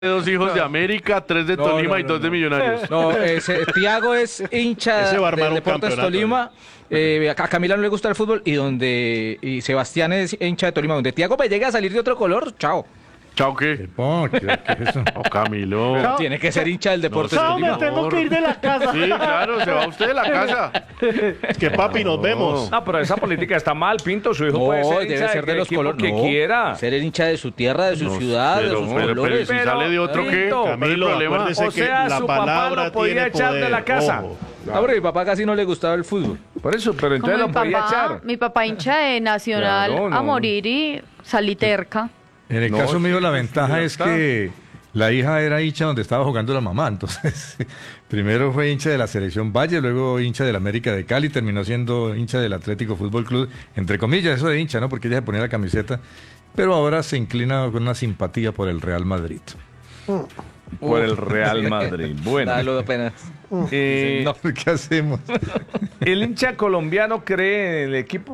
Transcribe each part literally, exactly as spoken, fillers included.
Dos hijos de América, tres de No, Tolima no, y no, dos de no. Millonarios. No, ese, Tiago es hincha Ese va a armar del un Deportes campeonato, Tolima. Eh, a Camila no le gusta el fútbol y donde y Sebastián es hincha de Tolima. Donde Tiago me llega a salir de otro color, chao. ¿Chao qué? Oh, ¿qué, qué es eso? Oh, Camilo. Pero tiene que ser hincha del Deportes No, Chao, me Tolima. tengo que ir de la casa. Sí, claro, se va usted de la casa. Que papi, nos vemos. No, pero esa política está mal, Pinto. Su hijo No, puede ser debe hincha ser de del los equipo colores que no, quiera. ser el hincha de su tierra, de su No, ciudad, pero, de sus pero, pero, colores. si sale de otro, ¿qué? Pinto, Camilo, ¿Cuál es el problema? acuérdese O sea, que la su papá palabra lo podía tiene echar de poder. la casa. Ojo. Ah, pero a mi papá casi no le gustaba el fútbol. Por eso, pero Como entonces mi lo podía papá, echar. mi papá hincha de Nacional Claro, no. a morir y salí terca. En el No, caso mío, sí, la sí, ventaja ya es está. que la hija era hincha donde estaba jugando la mamá. Entonces, primero fue hincha de la Selección Valle, luego hincha del América de Cali, terminó siendo hincha del Atlético Fútbol Club, entre comillas, eso de hincha, ¿no? Porque ella se ponía la camiseta, pero ahora se inclina con una simpatía por el Real Madrid. Por el Real Madrid. Bueno, Dalo apenas. eh, No, ¿qué hacemos? el hincha colombiano cree en el equipo.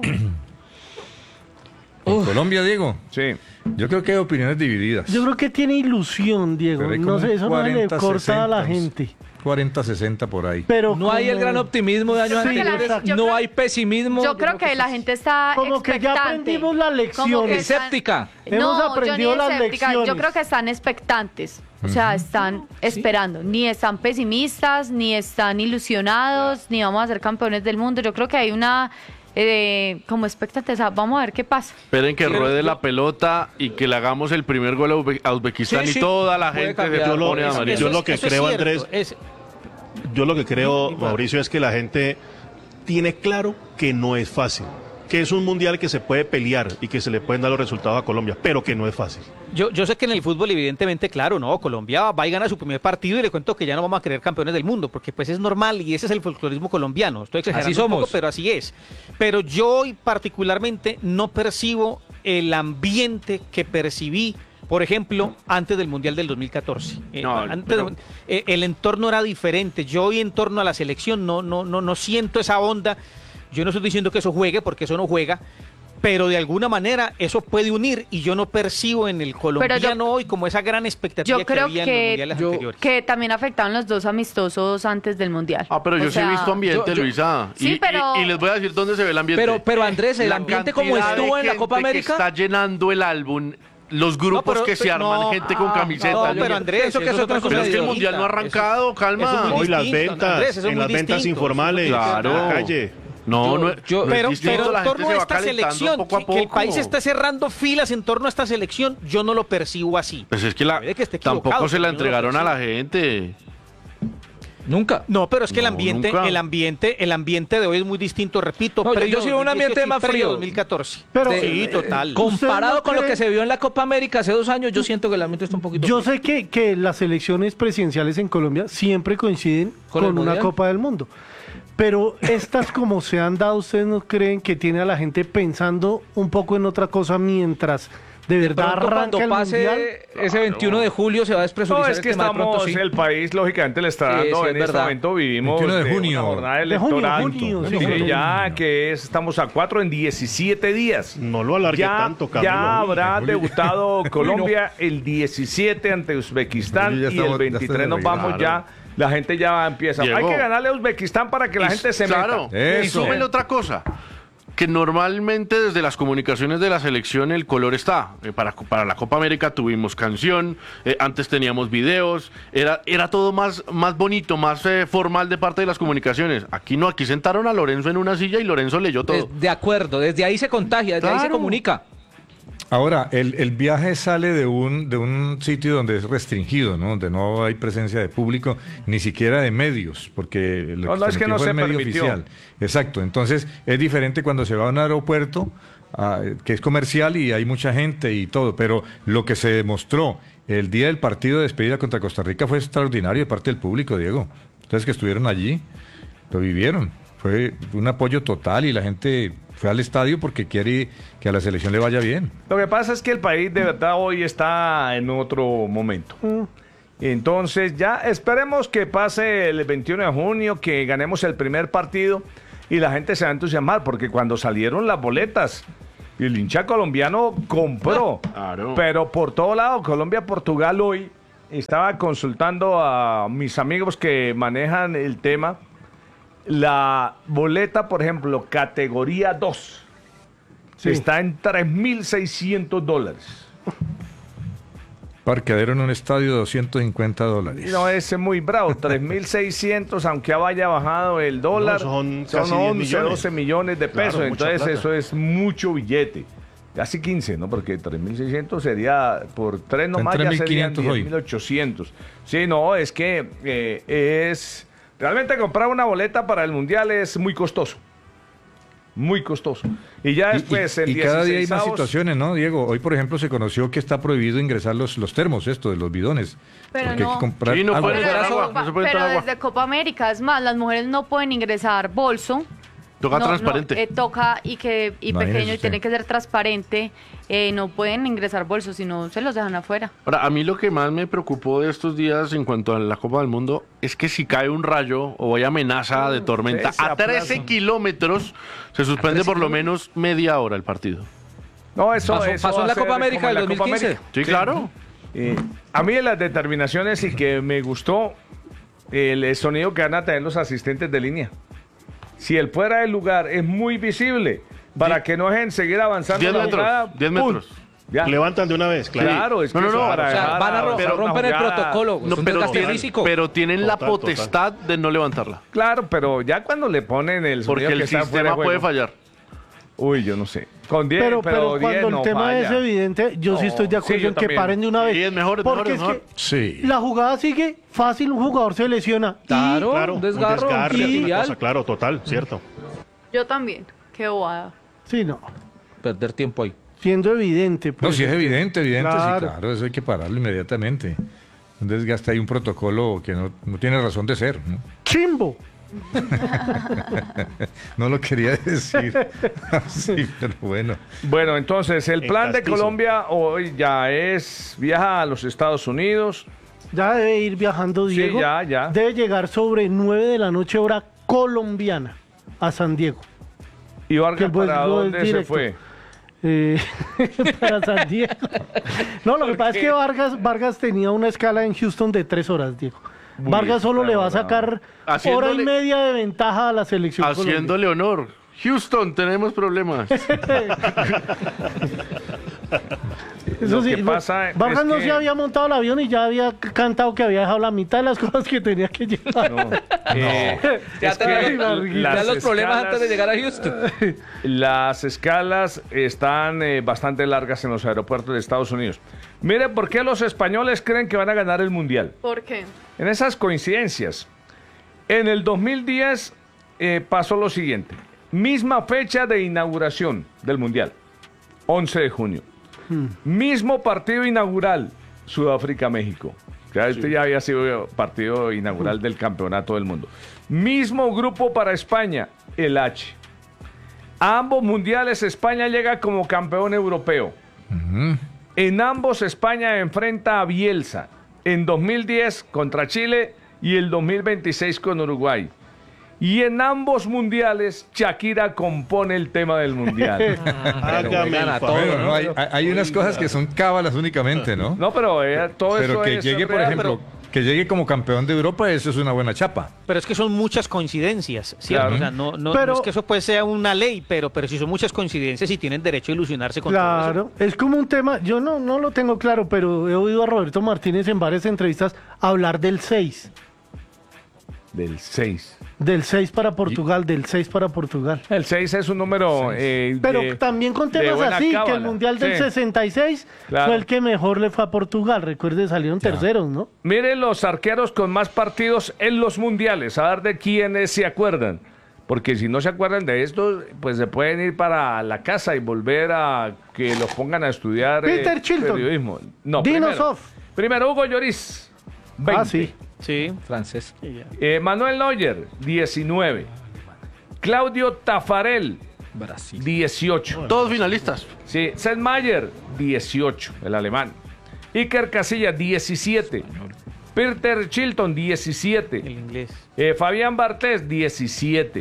En Colombia, Diego, Sí. yo creo que hay opiniones divididas. Yo creo que tiene ilusión, Diego. Pero hay No como sé, eso no le cuarenta, corta a la sesenta, gente. cuarenta, sesenta por ahí. Pero No hay el como- gran optimismo de años Yo creo que la anteriores. gente- yo No creo- hay pesimismo. Yo creo que la gente está Como que ya expectante. aprendimos la lección. Como que están- Escéptica. Hemos No, aprendido yo ni las escéptica, lecciones. Yo creo que están expectantes. O sea, están esperando. Ni están pesimistas, ni están ilusionados, ni vamos a ser campeones del mundo. Yo creo que hay una eh, como expectante. O sea, vamos a ver qué pasa. Esperen que Pero ruede yo- la pelota y que le hagamos el primer gol a Uzbe- a Uzbekistán Sí, y sí, toda la puede gente se cambiar. Yo pone lo- amarillo. yo lo que creo, Andrés, Es, Yo lo que creo, Mauricio, es que la gente tiene claro que no es fácil. Que es un mundial que se puede pelear y que se le pueden dar los resultados a Colombia, pero que no es fácil. Yo, yo sé que en el fútbol, evidentemente, claro, no, Colombia va y gana su primer partido y le cuento que ya no vamos a querer campeones del mundo, porque pues es normal y ese es el folclorismo colombiano. Estoy exagerando Así un somos. poco, pero así es. Pero yo hoy particularmente no percibo el ambiente que percibí, por ejemplo, antes del Mundial del dos mil catorce. Eh, No, antes pero- de- eh, el entorno era diferente. Yo hoy en torno a la selección no, no, no, no siento esa onda. Yo no estoy diciendo que eso juegue, porque eso no juega. Pero de alguna manera eso puede unir y yo no percibo en el colombiano hoy como esa gran expectativa Yo que creo había en los que, mundiales yo- anteriores. que también afectaron los dos amistosos antes del Mundial. Ah, pero O yo sí he sea, visto ambiente, yo- yo- Luisa. Sí, y, pero- y- y les voy a decir dónde se ve el ambiente. Pero, pero Andrés, el La ambiente como cantidad de estuvo en la gente Copa que América. está llenando el álbum, los grupos No, pero- que se pero arman, no, gente con ah, camiseta. no, yo- pero Andrés, pienso que eso es es otra otra cosa pero es que el distinta. mundial no ha arrancado, eso es calma. muy Hoy las distinto, ventas, Andrés, eso es en muy las ventas distinto. informales, Claro. en la calle. No, no, yo- no es Pero, distinto, pero la en gente torno se a va esta calentando selección, poco a que, que el poco. país esté cerrando filas en torno a esta selección, yo no lo percibo así. Pues es que, la, Puede que esté equivocado, tampoco se la pero yo no lo entregaron a la percibo. gente. Nunca. No, pero es que el No, ambiente, nunca. el ambiente, el ambiente de hoy es muy distinto, repito. No, yo- previo yo sí veo un ambiente dos mil dieciocho y más previo frío. dos mil catorce. Pero, sí, eh, total. Comparado no con lo cree- que se vio en la Copa América hace dos años, yo siento que el ambiente está un poquito. Yo frío. sé que, que las elecciones presidenciales en Colombia siempre coinciden ¿Con con, el una Mundial? Copa del Mundo. Pero estas como se han dado, ¿ustedes no creen que tiene a la gente pensando un poco en otra cosa mientras de verdad Pronto, arranca cuando el pase Mundial? ese veintiuno de julio se va a No, despresurizar es que el tema de pronto, estamos, sí. el país lógicamente le está Sí, dando, sí, es en este verdad. momento vivimos veintiuno de de junio. una jornada De junio, electoral. junio, Sí, sí, junio. ya que es- estamos a cuatro en diecisiete días. No lo alargue Ya, tanto, Camilo. ya Uy, habrá Julio. debutado Colombia el diecisiete ante Uzbekistán Julio ya y estamos- el ya veintitrés está nos de vamos regreso. ya. La gente ya empieza. Llegó. Hay que ganarle a Uzbekistán para que la Y- gente se claro, meta. Y Eso. súmele otra cosa, que normalmente desde las comunicaciones de la selección el color está. Eh, para, para la Copa América tuvimos canción, eh, antes teníamos videos, era, era todo más, más bonito, más eh, formal de parte de las comunicaciones. Aquí no, aquí sentaron a Lorenzo en una silla y Lorenzo leyó todo. De, de acuerdo, desde ahí se contagia, desde ahí se Claro. comunica. Ahora, el, el viaje sale de un, de un sitio donde es restringido, ¿no? Donde no hay presencia de público, ni siquiera de medios, porque lo No, no, se es que metió no fue se el medio permitió. oficial. Exacto, entonces es diferente cuando se va a un aeropuerto, ah, que es comercial y hay mucha gente y todo, pero lo que se demostró el día del partido de despedida contra Costa Rica fue extraordinario de parte del público, Diego. Ustedes que estuvieron allí, lo vivieron. Fue un apoyo total y la gente fue al estadio porque quiere que a la selección le vaya bien. Lo que pasa es que el país de verdad hoy está en otro momento. Entonces ya esperemos que pase el veintiuno de junio, que ganemos el primer partido y la gente se va a entusiasmar, porque cuando salieron las boletas, el hincha colombiano compró. Claro. Pero por todo lado, Colombia-Portugal hoy estaba consultando a mis amigos que manejan el tema. La boleta, por ejemplo, categoría dos, Sí. está en tres mil seiscientos dólares. Parqueadero en un estadio, doscientos cincuenta dólares. No, ese es muy bravo, tres mil seiscientos, aunque haya bajado el dólar, No, son son casi diez once, millones. doce millones de Claro, pesos, mucha entonces plata. eso es mucho billete. Casi quince, ¿no? Porque tres mil seiscientos sería, por tres nomás Está en ya serían tres mil quinientos hoy. diez mil ochocientos. Sí, no, es que eh, es... Realmente comprar una boleta para el Mundial es muy costoso. Muy costoso. Y ya Y- después, y, en y cada día hay más dieciseisavos, situaciones, ¿no, Diego? Hoy, por ejemplo, se conoció que está prohibido ingresar los, los termos, esto, de los bidones. Pero Porque hay no. que comprar Sí, no agua. pueden Pero, entrar desde agua, Copa- no se puede pero entrar agua. desde Copa América, es más, las mujeres no pueden ingresar bolso. Toca No, no, transparente. eh, toca y que y Imagínese pequeño y usted. tiene que ser transparente. Eh, no pueden ingresar bolsos, si no se los dejan afuera. Ahora, a mí lo que más me preocupó de estos días en cuanto a la Copa del Mundo es que si cae un rayo o hay amenaza de tormenta sí, se a trece aplazan. kilómetros, se suspende por lo menos media hora el partido. No, eso, Pasó- eso pasó va en a la ser Copa América como en del la Copa dos mil quince. América. Sí, claro. Eh, a mí de las determinaciones y que me gustó el sonido que van a tener los asistentes de línea. Si el fuera del lugar es muy visible, para que no dejen seguir avanzando diez la metros, jugada, diez ¡pum! metros. Ya. Levantan de una vez, claro. Claro, es que No, no, eso no, para O sea, dejar van a, ro- hacer una romper el jugada- protocolo. No, es un pero, desgaste tienen, físico. pero tienen la Total, total. potestad de no levantarla. Claro, pero ya cuando le ponen el Porque sonido que el está fuera sistema de juego, puede fallar. Uy, yo no sé. Con diez, Pero, pero, pero diez cuando no el tema falla. es evidente, yo sí No, estoy de sí, acuerdo yo en que también. paren de una vez. Sí, es mejor, es porque mejor, es es que Sí. la jugada sigue fácil, un jugador se lesiona. y- Claro, Claro, un desgarro, un desgarre, un una trivial. cosa, claro, total, cierto. Yo también. Qué bobada. Sí, no. Perder tiempo ahí. Siendo evidente. No, pues, si es evidente, evidente, Claro. sí, claro, eso hay que pararlo inmediatamente. Un desgaste, hay un protocolo que no, no tiene razón de ser, ¿no? ¡Chimbo! No lo quería decir así, pero bueno. Bueno, entonces el En plan de castizo. Colombia hoy ya es viaja a los Estados Unidos. Ya debe ir viajando Sí, Diego. ya, ya. Debe llegar sobre nueve de la noche hora colombiana a San Diego. ¿Y Que Vargas el vuelo para es dónde se directo. fue? Eh, para San Diego. No, lo que ¿Por pasa es qué? que Vargas, Vargas tenía una escala en Houston de tres horas, Diego. Uy, Vargas solo está le va a bravo. sacar hora y Haciéndole- media de ventaja a la selección Colombia. Haciéndole honor. Houston, tenemos problemas. Eso Lo sí, que pasa Vargas es no que- se había montado el avión y ya había c- cantado que había dejado la mitad de las cosas que tenía que llevar. No. Eh, Ya es tenía que los, las ya los problemas escalas- antes de llegar a Houston. Las escalas están eh, bastante largas en los aeropuertos de Estados Unidos. Mire, ¿por qué los españoles creen que van a ganar el Mundial? ¿Por qué? En esas coincidencias. En el dos mil diez eh, pasó lo siguiente. Misma fecha de inauguración del Mundial. once de junio. Mismo partido inaugural. Sudáfrica-México. Ya este ya había sido partido inaugural del Campeonato del Mundo. Mismo grupo para España. El H. A ambos mundiales España llega como campeón europeo. En ambos España enfrenta a Bielsa. En dos mil diez contra Chile y el dos mil veintiséis con Uruguay. Y en ambos mundiales Shakira compone el tema del mundial. Hágame gana el todo, favor. Bueno, no, hay, hay- hay unas cosas que son cábalas únicamente, ¿no? No, pero eh, todo Pero eso que es llegue, por real, ejemplo, que llegue como campeón de Europa, eso es una buena chapa. Pero es que son muchas coincidencias, ¿cierto? Claro. O sea, no, no, Pero- no es que eso pues sea una ley, pero, pero sí son muchas coincidencias y tienen derecho a ilusionarse con todo eso. Claro, es como un tema, yo no, no lo tengo claro, pero he oído a Roberto Martínez en varias entrevistas hablar del seis. Del seis. Del seis para Portugal, del seis para Portugal. El seis es un número... eh, Pero de- también con de temas buena así, que el cábala. Mundial del Sí. sesenta y seis Claro. fue el que mejor le fue a Portugal. Recuerde, salieron terceros, ¿no? Miren los arqueros con más partidos en los mundiales, a ver de quiénes se acuerdan. Porque si no se acuerdan de esto, pues se pueden ir para la casa y volver a que los pongan a estudiar eh, Peter Chilton. periodismo. No, Dinos primero, off. primero Hugo Lloris, veinte. Ah, sí. Sí. Francés. Eh, Manuel Neuer, diecinueve. Claudio Tafarel, Brasil. dieciocho. Todos finalistas. Sí, Seth Mayer, dieciocho, el alemán. Iker Casillas, diecisiete. Peter Chilton, diecisiete. El inglés. Eh, Fabián Bartés, diecisiete.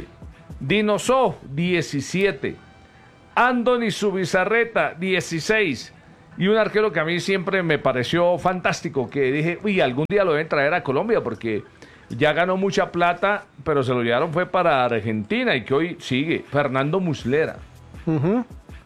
Dinosov, diecisiete. Andoni Subizarreta, dieciséis. Y un arquero que a mí siempre me pareció fantástico, que dije, uy, algún día lo deben traer a Colombia porque ya ganó mucha plata, pero se lo llevaron fue para Argentina y que hoy sigue, Fernando Muslera. Ujú.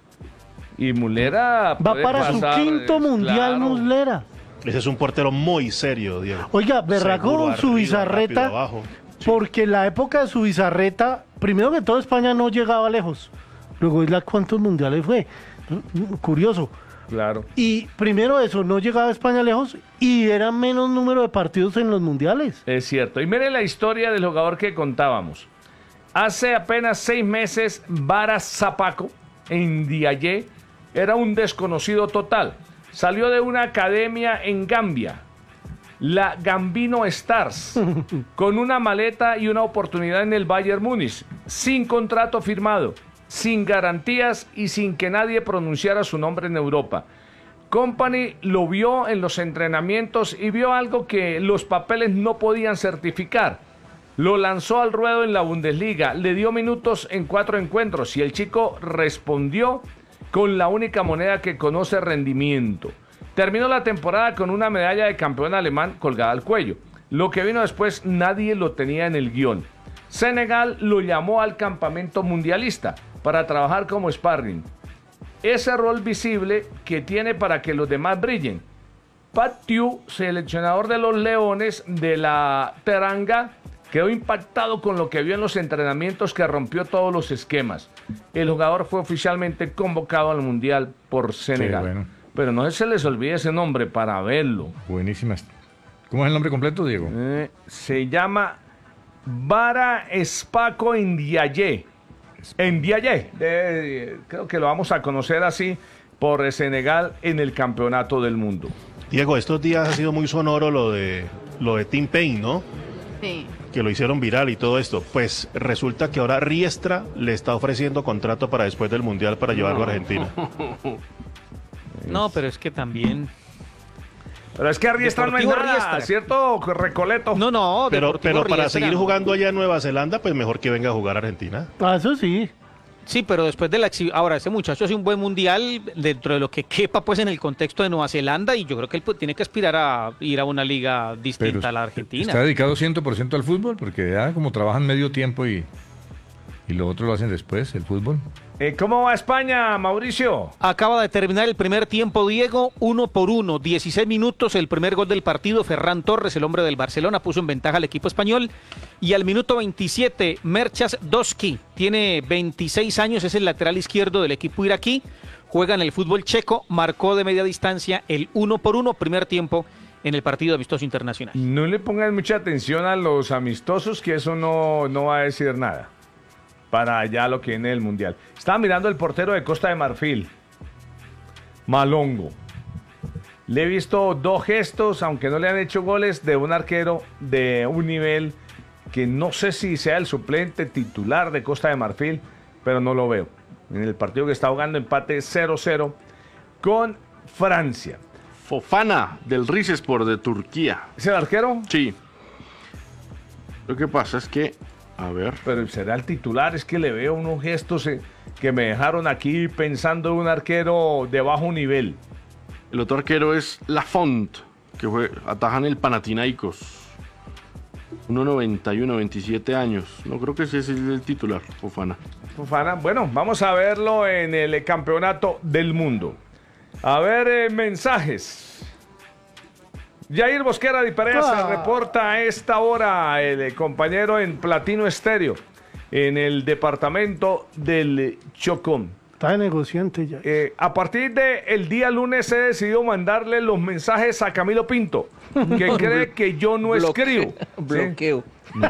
Y Muslera Va puede para su pasar, quinto eh, mundial claro. Muslera. Ese es un portero muy serio, Diego. Oiga, berraco Seguro, su arriba, bizarreta, rápido, abajo. Sí. porque en la época de su bizarreta, primero que todo España no llegaba lejos. Luego, ¿la cuántos mundiales fue? Curioso. Claro. Y primero eso, no llegaba España lejos y era menos número de partidos en los mundiales. Es cierto. Y mire la historia del jugador que contábamos. Hace apenas seis meses, Vara Zapaco, en Diayé, era un desconocido total. Salió de una academia en Gambia, la Gambino Stars, con una maleta y una oportunidad en el Bayern Múnich, sin contrato firmado, sin garantías y sin que nadie pronunciara su nombre en Europa. Company lo vio en los entrenamientos y vio algo que los papeles no podían certificar. Lo lanzó al ruedo en la Bundesliga, le dio minutos en cuatro encuentros y el chico respondió con la única moneda que conoce, rendimiento. Terminó la temporada con una medalla de campeón alemán colgada al cuello. Lo que vino después nadie lo tenía en el guión. Senegal lo llamó al campamento mundialista para trabajar como sparring. Ese rol visible que tiene para que los demás brillen. Pat Thiaw, seleccionador de los Leones de la Teranga, quedó impactado con lo que vio en los entrenamientos, que rompió todos los esquemas. El jugador fue oficialmente convocado al Mundial por Senegal. Qué bueno. Pero no se les olvide ese nombre para verlo. Buenísimas. ¿Cómo es el nombre completo, Diego? Eh, se llama Vara Espaco Ndiaye. Ndiaye. Eh, creo que lo vamos a conocer así por Senegal en el Campeonato del Mundo. Diego, estos días ha sido muy sonoro lo de lo de Tim Payne, ¿no? Sí. Que lo hicieron viral y todo esto. Pues resulta que ahora Riestra le está ofreciendo contrato para después del Mundial para llevarlo a Argentina. No, pero es que también... Pero es que Arriestra no es Deportivo nada, Riestra. ¿cierto, Recoleto? No, no, Pero, Deportivo pero para Riestra seguir no. jugando allá en Nueva Zelanda, pues mejor que venga a jugar a Argentina. Ah, eso sí. Sí, pero después de la exhi- ahora ese muchacho hace un buen mundial dentro de lo que quepa pues en el contexto de Nueva Zelanda y yo creo que él pues, tiene que aspirar a ir a una liga distinta Pero a la Argentina. ¿Está dedicado cien por ciento al fútbol? Porque ya como trabajan medio tiempo y, y lo otro lo hacen después, el fútbol. Eh, ¿Cómo va España, Mauricio? Acaba de terminar el primer tiempo, Diego, uno por uno, dieciséis minutos, el primer gol del partido, Ferran Torres, el hombre del Barcelona, puso en ventaja al equipo español, y al minuto veintisiete, Merchas Doski, tiene veintiséis años, es el lateral izquierdo del equipo iraquí, juega en el fútbol checo, marcó de media distancia el uno por uno, primer tiempo en el partido amistoso internacional. No le pongan mucha atención a los amistosos, que eso no, no va a decir nada para allá lo que viene del Mundial. Estaba mirando el portero de Costa de Marfil, Malongo. Le he visto dos gestos, aunque no le han hecho goles, de un arquero de un nivel que no sé si sea el suplente titular de Costa de Marfil, pero no lo veo. En el partido que está jugando, empate cero cero con Francia. Fofana, del Rizespor de Turquía. ¿Es el arquero? Sí. Lo que pasa es que, a ver, Pero será el titular, es que le veo unos gestos eh, que me dejaron aquí pensando en un arquero de bajo nivel. el otro arquero es Lafont, que fue, ataja en el Panathinaikos. uno noventa y uno, veintisiete años. No creo que ese es el titular, Fofana. Fofana, bueno, vamos a verlo en el Campeonato del Mundo. A ver, eh, mensajes. Jair Bosquera de Perea Ah. se reporta a esta hora, el eh, compañero en Platino Estéreo, en el departamento del Chocó. Está de negociante ya. Eh, a partir del día lunes he decidido mandarle los mensajes a Camilo Pinto, que cree que yo no escribo. ¿Sí? Bloqueo.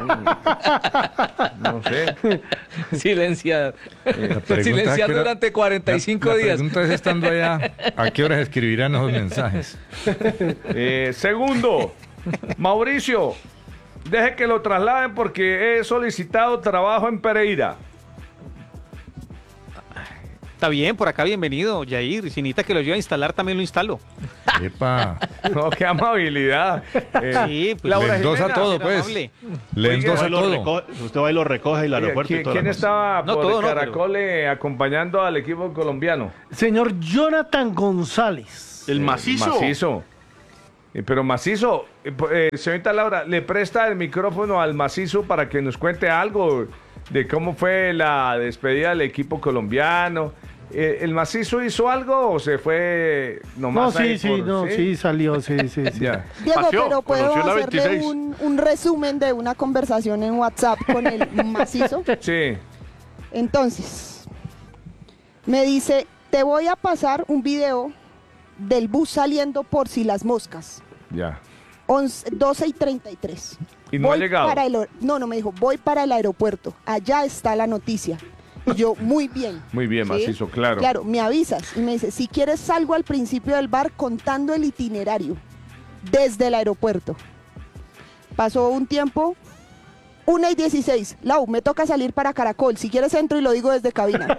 No sé. Silenciar. La pregunta es Silenciar que era- durante cuarenta y cinco la, días. La pregunta es, estando allá, ¿a qué horas escribirán esos mensajes? Eh, segundo, Mauricio, deje que lo trasladen porque he solicitado trabajo en Pereira. Está bien, por acá bienvenido, Jair. Si necesita que lo lleve a instalar, también lo instalo. Epa, No, qué amabilidad. Eh, Sí, pues, Laura le endosa Jimena, todo, era pues. amable. Le Oiga, endosa Va y lo todo. recoge- usted va y lo recoge y el oiga, aeropuerto ¿quién, y toda quién la cosa. estaba No, por todo no, Caracol eh, acompañando al equipo colombiano? Señor Jonathan González. El macizo. Macizo. Eh, Pero Macizo, eh, po- eh, señorita Laura, ¿le presta el micrófono al Macizo para que nos cuente algo de cómo fue la despedida del equipo colombiano? Eh, ¿El Macizo hizo algo o se fue No, nomás ahí sí, sí, por- no, sí, salió, sí, sí, sí. Ya. Diego, Paseó, pero puedo conoció la hacerle veintiséis. un, un resumen de una conversación en WhatsApp con el macizo. Sí. Entonces, me dice, te voy a pasar un video del bus saliendo por si las moscas. Ya. once, doce y treinta y tres. ¿Y no ha llegado? Para el, no, no me dijo, voy para el aeropuerto. Allá está la noticia. Y yo, muy bien. Muy bien, ¿sí? Macizo, claro. Claro, me avisas. Y me dice, si quieres salgo al principio del bar contando el itinerario desde el aeropuerto. Pasó un tiempo, una y dieciséis. Lau, me toca salir para Caracol. Si quieres entro y lo digo desde cabina.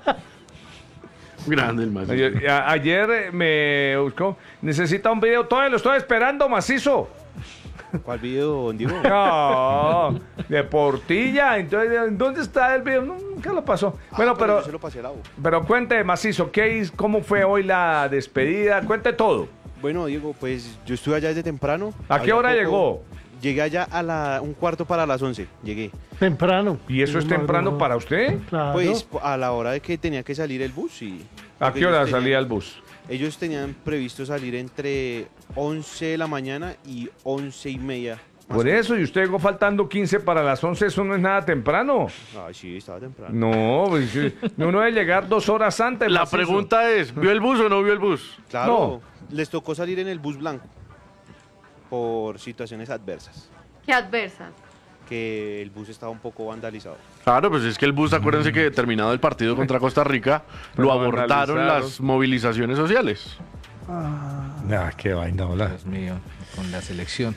Grande el macizo. Ayer, a- ayer eh, me buscó, necesita un video, todavía lo estoy esperando, Macizo. ¿Cuál video, don Diego? No, de Portilla. Entonces, ¿dónde está el video? Nunca lo pasó. Bueno, Ah, pero, yo se lo pasé a Lau. pero cuente, Macizo, ¿qué, hiz- ¿cómo fue hoy la despedida? Cuente todo. Bueno, Diego, pues yo estuve allá desde temprano. ¿A qué Había hora poco- llegó? Llegué allá a la, un cuarto para las once. Llegué. Temprano. ¿Y eso es temprano para usted? Claro. Pues a la hora de que tenía que salir el bus. Y, ¿A porque qué hora ellos tenían- salía el bus? Ellos tenían previsto salir entre once de la mañana y once y media. más Por o menos. eso, y usted llegó faltando quince para las once, eso no es nada temprano. Ay, sí, estaba temprano. No, pues, sí, uno debe llegar dos horas antes. La Macizo. pregunta es, ¿vio el bus o no vio el bus? Claro, les tocó salir en el bus blanco por situaciones adversas. Qué adversas. Que el bus estaba un poco vandalizado. Claro, pues es que el bus, acuérdense que terminado el partido contra Costa Rica, lo Lo abortaron vandalizaron. las movilizaciones sociales. Ah, qué vaina, hola. Dios mío, con la selección.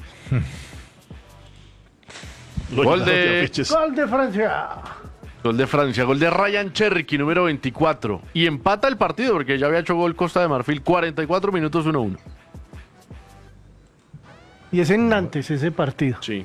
Lo Gol llenaron de- afiches. Gol de Francia. Gol de Francia, gol de Ryan Cherky, número veinticuatro. Y empata el partido porque ya había hecho gol Costa de Marfil, cuarenta y cuatro minutos uno uno. Y es en Nantes ese partido. Sí.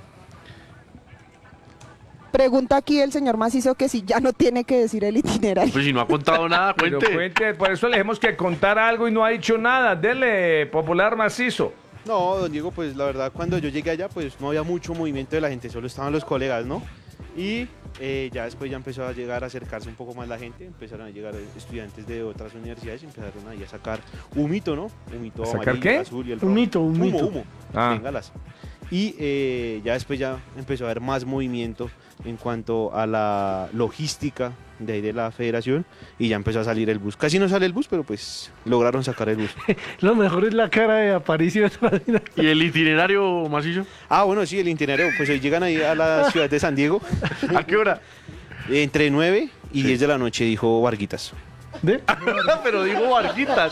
Pregunta aquí el señor Macizo que si ya no tiene que decir el itinerario. Pues si no ha contado nada, Pero cuente. cuente, por eso le dijimos que contar algo y no ha dicho nada. Dele, popular Macizo. No, don Diego, pues la verdad, cuando yo llegué allá, pues no había mucho movimiento de la gente, solo estaban los colegas, ¿no? Y eh, ya después ya empezó a llegar a acercarse un poco más la gente, empezaron a llegar estudiantes de otras universidades y empezaron ahí a sacar humito, ¿no? Humito ¿A sacar amarillo, qué? azul y el Humito, rojo. humito. Humo, humo. Ah. Béngalas. Y eh, ya después ya empezó a haber más movimiento en cuanto a la logística de ahí de la federación y ya empezó a salir el bus. Casi no sale el bus, pero pues lograron sacar el bus. Lo mejor es la cara de Aparicio. ¿Y el itinerario, Macillo? Ah, bueno, sí, el itinerario, pues hoy llegan ahí a la ciudad de San Diego ¿A qué hora? entre nueve y diez de la noche, dijo Varguitas. ¿De? Pero digo barquitas.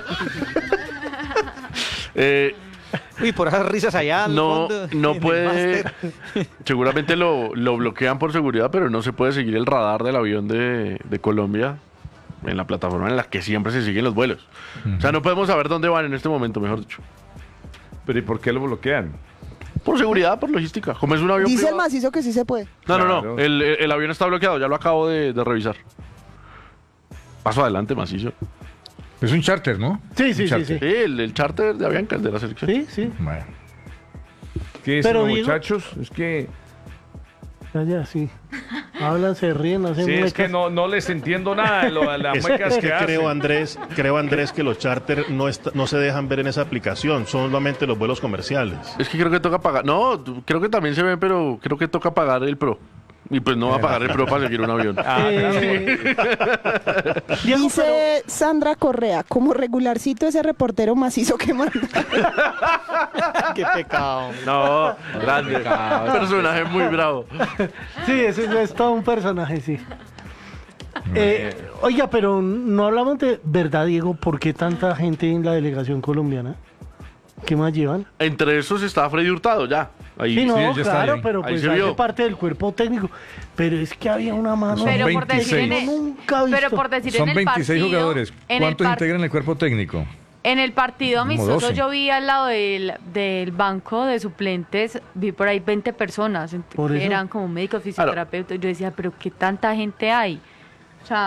eh, Uy, por esas risas allá. al no, fondo, no en el puede. máster. Seguramente lo, lo bloquean por seguridad, pero no se puede seguir el radar del avión de, de Colombia en la plataforma en la que siempre se siguen los vuelos. O sea, no podemos saber dónde van en este momento, mejor dicho. Pero ¿y por qué lo bloquean? Por seguridad, por logística. Como es un avión Dice el privado. Macizo que sí se puede. No, no, no. Claro. El, el- el avión está bloqueado, ya lo acabo de, de revisar. Paso adelante, Macizo. Es un charter, ¿no? Sí, sí, Un sí, charter. sí. Sí, el, el charter de Avianca, el de la selección. Sí, sí. Bueno. ¿Qué dicen Pero los digo- muchachos? Es que, Ya, ya, sí. Hablan, se ríen, hacen sí, es muecas. que no, no les entiendo nada de, lo, de las Es, muecas es que que hacen. creo, Andrés, creo, Andrés, que los charter no, est- no se dejan ver en esa aplicación, solamente los vuelos comerciales. Es que creo que toca pagar. No, creo que también se ve, pero creo que toca pagar el Pro. Y pues no va a pagar el Pro para seguir un avión. Ah, Eh, Diego, Dice Sandra Correa, como regularcito ese reportero macizo que manda. Qué pecado. No, grande. Personaje muy bravo. pero- sí, ese es todo un personaje, sí. Eh, oiga, pero no hablamos de verdad, Diego, ¿por qué tanta gente en la delegación colombiana? ¿Qué más llevan? Entre esos está Freddy Hurtado, ya. Ahí. Sí, no, ya está claro, ahí. pero Ahí pues se hace vio. parte del cuerpo técnico. Pero es que había una mano. Son Pero por decir en veintiséis. el, Nunca he visto. pero por decir Son en el veintiséis partido, jugadores. en el ¿Cuántos par- integran el cuerpo técnico? En el partido Como amistoso doce. yo vi al lado del, del banco de suplentes, vi por ahí veinte personas, ent- Por que eso. eran como médicos, fisioterapeutas. Yo decía, pero ¿qué tanta gente hay? O sea,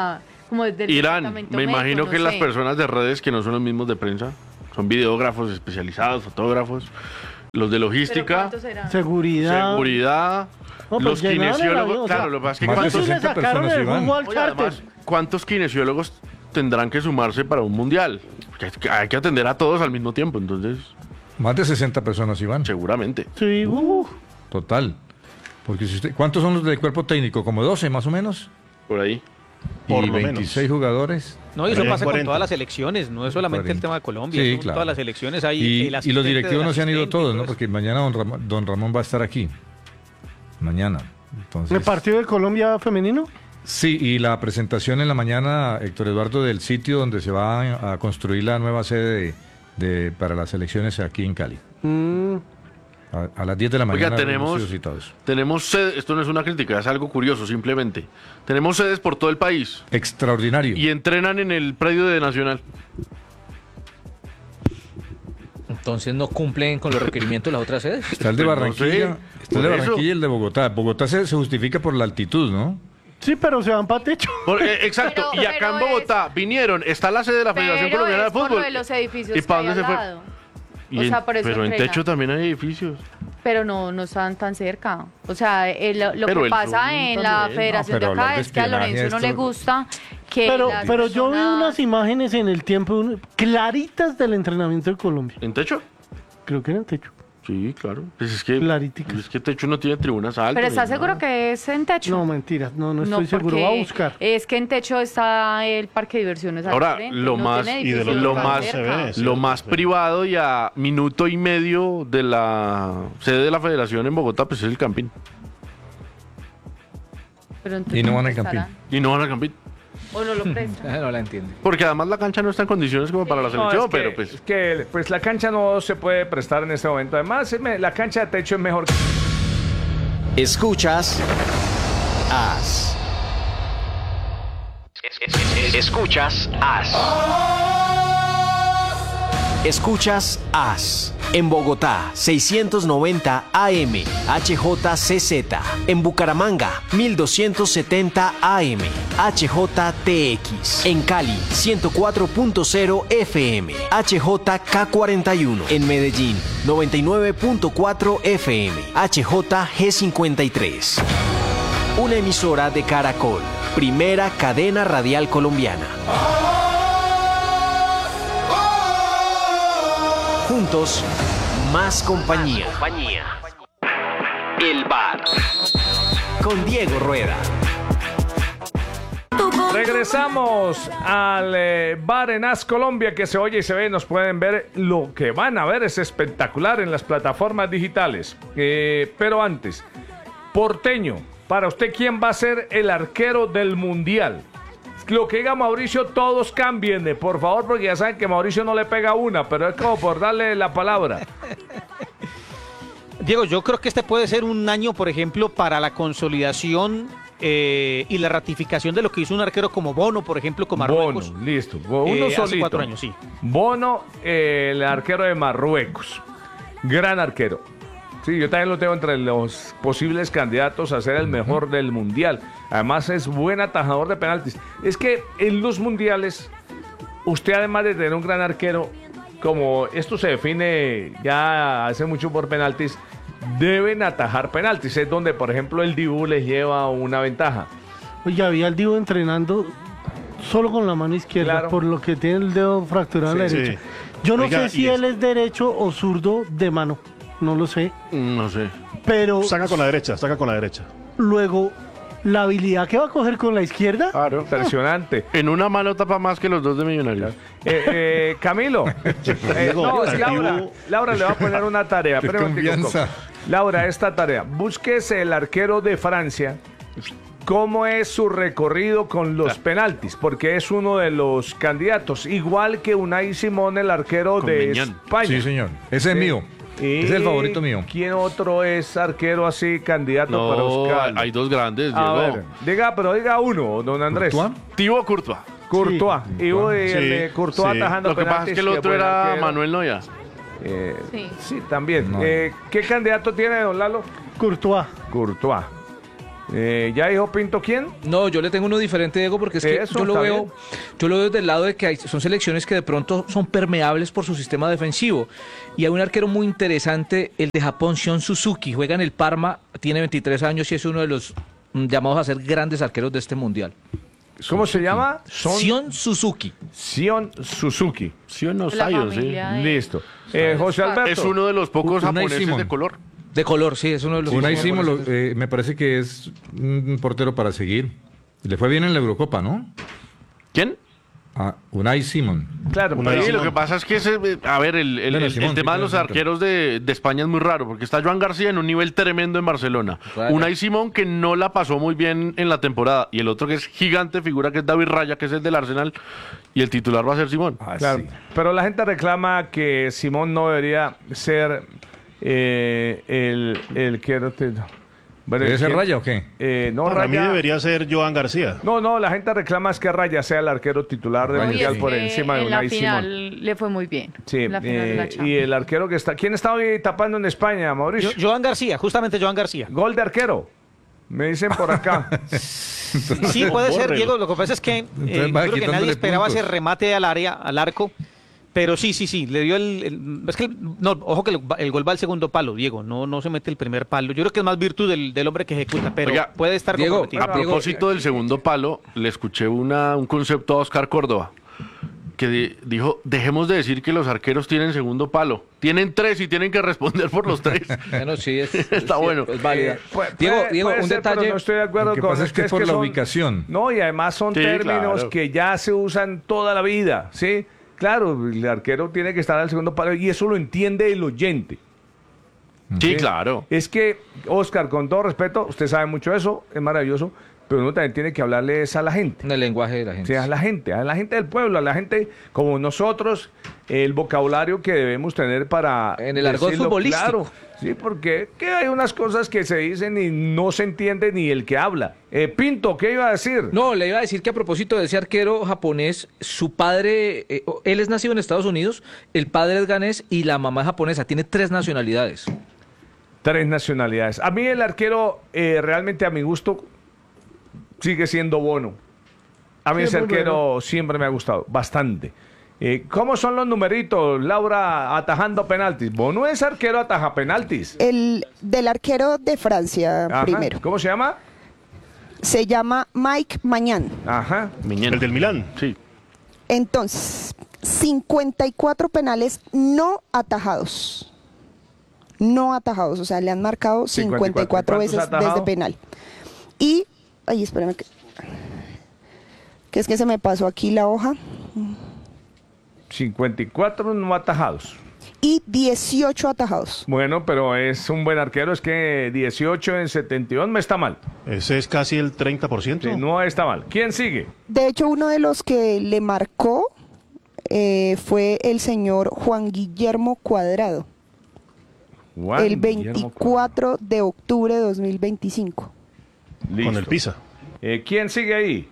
como desde el Irán, departamento me médico, imagino no que las sé. personas de redes que no son los mismos de prensa, son videógrafos especializados, fotógrafos, los de ¿Pero logística, cuántos serán? Seguridad. seguridad, No, pues los llenaron el kinesiólogos. avión, o sea, Claro, lo que pasa es que más de ¿Cuántos cuántos, le sesenta sacaron personas, el Iván. jugo al Oye, charter? además, ¿cuántos kinesiólogos tendrán que sumarse para un mundial? Porque hay que- hay que atender a todos al mismo tiempo, entonces, Más de sesenta personas, Iván. seguramente. Sí, uh, Total. Porque si usted, ¿cuántos son los del cuerpo técnico? ¿Como doce más o menos? Por ahí. Por y lo menos. veintiséis jugadores. No, y eso Habría pasa con cuarenta. todas las elecciones, no es solamente el cuarenta. tema de Colombia, Sí, son claro. todas las elecciones hay Y, el y los asistente directivos del no se han ido asistente y todos, todo ¿no? eso. Porque mañana don Ramón, don Ramón va a estar aquí. Mañana. Entonces, ¿el partido de Colombia femenino? sí, y la presentación en la mañana, Héctor Eduardo, del sitio donde se va a, a construir la nueva sede de, de- para las elecciones aquí en Cali. Mm, A, a las diez de la Oiga, mañana. tenemos- hemos sido citados. Tenemos sedes, esto no es una crítica, es algo curioso simplemente. Tenemos sedes por todo el país Extraordinario. y entrenan en el predio de Nacional. Entonces no cumplen con los requerimientos de las otras sedes. Está el de Pues no Barranquilla, sé, está el por de eso. Barranquilla y el de Bogotá. Bogotá se, se justifica por la altitud, ¿no? sí, pero se van para techo. Por- eh, exacto, Pero- y acá pero en Bogotá vinieron, está la sede de la Federación Pero Colombiana de es por Fútbol. lo de los edificios ¿Y que para hay dónde se al fue? lado. Y O en- sea, por eso pero en entrenan. techo también hay edificios. Pero no, no están tan cerca. O sea, el- lo, lo Pero que el pasa Zoom en también. la No, federación pero de acá hablar de es que a espionaje, Lorenzo no esto- le gusta que Pero, las pero yo vi personas- unas imágenes en el tiempo un- claritas del entrenamiento de Colombia. ¿En techo? Creo que era en techo. Sí, claro. Pues es que, Clarítica. es que techo no tiene tribunas altas. Pero ni ¿estás seguro nada. que es en techo? No, mentiras, no, no estoy seguro. porque Voy a buscar. Es que en techo está el parque de diversiones. al Ahora, frente, lo no más- tiene y de edificios lo tan más se cerca. ve. Sí, Lo sí, más sí. privado y a minuto y medio de la sede de la Federación en Bogotá, pues es el Campín. Pero entonces, Y no van ¿dónde al Campín. estarán? Y no van al Campín. O no lo prestan. No la entiende. Porque además la cancha no está en condiciones como para la No, selección, es que, pero pues... es que pues la cancha no se puede prestar en este momento. Además, es me- la cancha de techo es mejor. Escuchas As. Escuchas As. Escuchas As. En Bogotá, seiscientos noventa A M, H J C Z. En Bucaramanga, mil doscientos setenta A M, H J T X. En Cali, ciento cuatro punto cero F M, H J K cuarenta y uno. En Medellín, noventa y nueve punto cuatro F M, H J G cincuenta y tres. Una emisora de Caracol, primera cadena radial colombiana. Juntos, más compañía. El Bar. Con Diego Rueda. Regresamos al eh, bar en As Colombia, que se oye y se ve. Nos pueden ver. Lo que van a ver es espectacular en las plataformas digitales. Eh, pero antes, Porteño, para usted, ¿quién va a ser el arquero del Mundial? Lo que diga Mauricio, todos cambien, eh, por favor, porque ya saben que Mauricio no le pega una, pero es como por darle la palabra. Diego, yo creo que este puede ser un año, por ejemplo, para la consolidación eh, y la ratificación de lo que hizo un arquero como Bono, por ejemplo, con Marruecos. Bono, listo. Uno Eh, hace solito. cuatro años, sí. Bono, eh, el arquero de Marruecos. Gran arquero. Sí, yo también lo tengo entre los posibles candidatos a ser el mejor del mundial. Además es buen atajador de penaltis. Es que en los mundiales, usted además de tener un gran arquero, como esto se define ya hace mucho por penaltis, deben atajar penaltis. Es donde, por ejemplo, el Dibu les lleva una ventaja. Oye, había el Divo entrenando solo con la mano izquierda, Claro. por lo que tiene el dedo fracturado en la Sí, derecha. sí. Yo no Oiga, sé si y él es- es derecho o zurdo de mano, no lo sé. No sé. Pero Saca con la derecha, saca con la derecha. luego, la habilidad que va a coger con la izquierda, Claro. Impresionante. En una mano tapa más que los dos de Millonarios. Eh, eh, Camilo, eh, Diego, no, el Laura, Dibu- Laura le va a poner una tarea. Qué Espérame un momentico. confianza. Laura, esta tarea. Búsquese el arquero de Francia. ¿Cómo es su recorrido con los penaltis? Porque es uno de los candidatos. Igual que Unai Simón, el arquero Con de Miñán. España. Sí, señor. Ese es Sí. mío. ¿Y Es el favorito mío. ¿Quién otro es arquero así, candidato para No, Oscar? hay dos grandes, A Diego. ver, diga, pero diga uno, don Andrés. ¿Courtois? Thibaut Courtois. Courtois. Y voy, el Sí, de Courtois sí. atajando Lo que pasa es penaltis, que el otro buen era arquero. Manuel Neuer. Eh, Sí. sí, también. No. Eh, ¿Qué candidato tiene don Lalo? Courtois. Courtois. Eh, ¿Ya dijo Pinto quién? No, yo le tengo uno diferente, Diego, porque es que Eso, yo lo está veo, bien. yo lo veo desde el lado de que hay, son selecciones que de pronto son permeables por su sistema defensivo. Y hay un arquero muy interesante, el de Japón, Shion Suzuki, juega en el Parma, tiene veintitrés años y es uno de los mm, llamados a ser grandes arqueros de este mundial. ¿Cómo se llama? Son... Shion Suzuki. Shion Suzuki. Shion no De la Sayo, sí. familia de- Listo. Eh, José Alberto. Es uno de los pocos Unai japoneses Simon. de color. De color, sí, es uno de los... Unai pocos Simon lo- japoneses. eh, me parece que es un portero para seguir. Le fue bien en la Eurocopa, ¿no? ¿Quién? Ah, Unai Simon. Claro, Una pero- Sí, Simón. lo que pasa es que, ese, eh, a ver, el, el- Bueno, el- Simón, el tema sí, de los claro. arqueros de, de España es muy raro, porque está Joan García en un nivel tremendo en Barcelona. Raya. Unai Simón que no la pasó muy bien en la temporada, y el otro que es gigante figura que es David Raya, que es el del Arsenal, y el titular va a ser Simón. Ah, Claro, sí. pero la gente reclama que Simón no debería ser eh, el, el que... Bueno, ¿Debe el ser que- Raya o qué? Eh, no, Para mí Raya... debería ser Joan García. No, no, la gente reclama es que Raya sea el arquero titular del Uy, Mundial es por que encima de en la Unai Simón. final le fue muy bien. Sí, En la final de la eh, y Champions. el arquero que está... ¿Quién está hoy tapando en España, Mauricio? Yo- Joan García, justamente Joan García. Gol de arquero. Me dicen por acá. Sí, puede ser, Diego. Lo que pasa es que eh, Entonces yo va creo que nadie quitándole esperaba puntos. ese remate al área, al arco. Pero sí, sí, sí, le dio el... el- es que, el- no, ojo que el, el gol va al segundo palo, Diego. No, no se mete el primer palo. Yo creo que es más virtud del, del hombre que ejecuta, pero Oiga, puede estar Diego, comprometido. A propósito del segundo palo, le escuché una, un concepto a Oscar Córdoba, que di- dijo, dejemos de decir que los arqueros tienen segundo palo. Tienen tres y tienen que responder por los tres. Bueno, sí, es, Está sí, bueno. es válida. Puede- Diego, puede- Diego puede un ser, pero detalle... no estoy de acuerdo Lo que con pasa es que es por la son- ubicación. No, y además son Sí, términos claro. que ya se usan toda la vida, ¿sí? Claro, el arquero tiene que estar al segundo palo y eso lo entiende el oyente. Sí, claro. Es que, Oscar, con todo respeto, usted sabe mucho eso, es maravilloso, pero uno también tiene que hablarle es a la gente. En el lenguaje de la gente. Sí, a la gente, a la gente del pueblo, a la gente como nosotros, el vocabulario que debemos tener para... En el argot decirlo futbolístico. Claro, sí, porque que hay unas cosas que se dicen y no se entiende ni el que habla. Eh, Pinto, ¿qué iba a decir? No, le iba a decir que a propósito de ese arquero japonés, su padre, eh, él es nacido en Estados Unidos, el padre es ganés y la mamá es japonesa, tiene tres nacionalidades. Tres nacionalidades. A mí el arquero, eh, realmente a mi gusto, sigue siendo Bono. A mí Sí, ese muy arquero siempre me ha gustado, bastante. Eh, ¿Cómo son los numeritos, Laura, atajando penaltis? Bono es arquero, ataja penaltis. El del arquero de Francia Ajá. primero. ¿Cómo se llama? Se llama Mike Mañán. Ajá. Miñén. El del Milán. Sí. Entonces, cincuenta y cuatro penales no atajados. No atajados, o sea, le han marcado cincuenta y cuatro ¿Cuántos veces ha atajado? desde penal. Y, ay, espérame que, que es que se me pasó aquí la hoja. cincuenta y cuatro no atajados. Y dieciocho atajados. Bueno, pero es un buen arquero. Es que dieciocho en setenta y dos no está mal. Ese es casi el treinta por ciento. Sí, no está mal. ¿Quién sigue? De hecho, uno de los que le marcó eh, fue el señor Juan Guillermo Cuadrado, Juan el Guillermo veinticuatro de octubre de dos mil veinticinco. Listo. Con el Pisa. Eh, ¿Quién sigue ahí?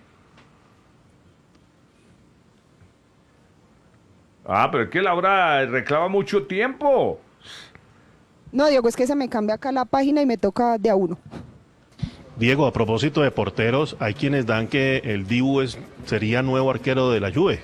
Ah, pero es que Laura reclama mucho tiempo. No, Diego, es que se me cambia acá la página y me toca de a uno. Diego, a propósito de porteros, hay quienes dan que el Dibu es, sería nuevo arquero de la Juve.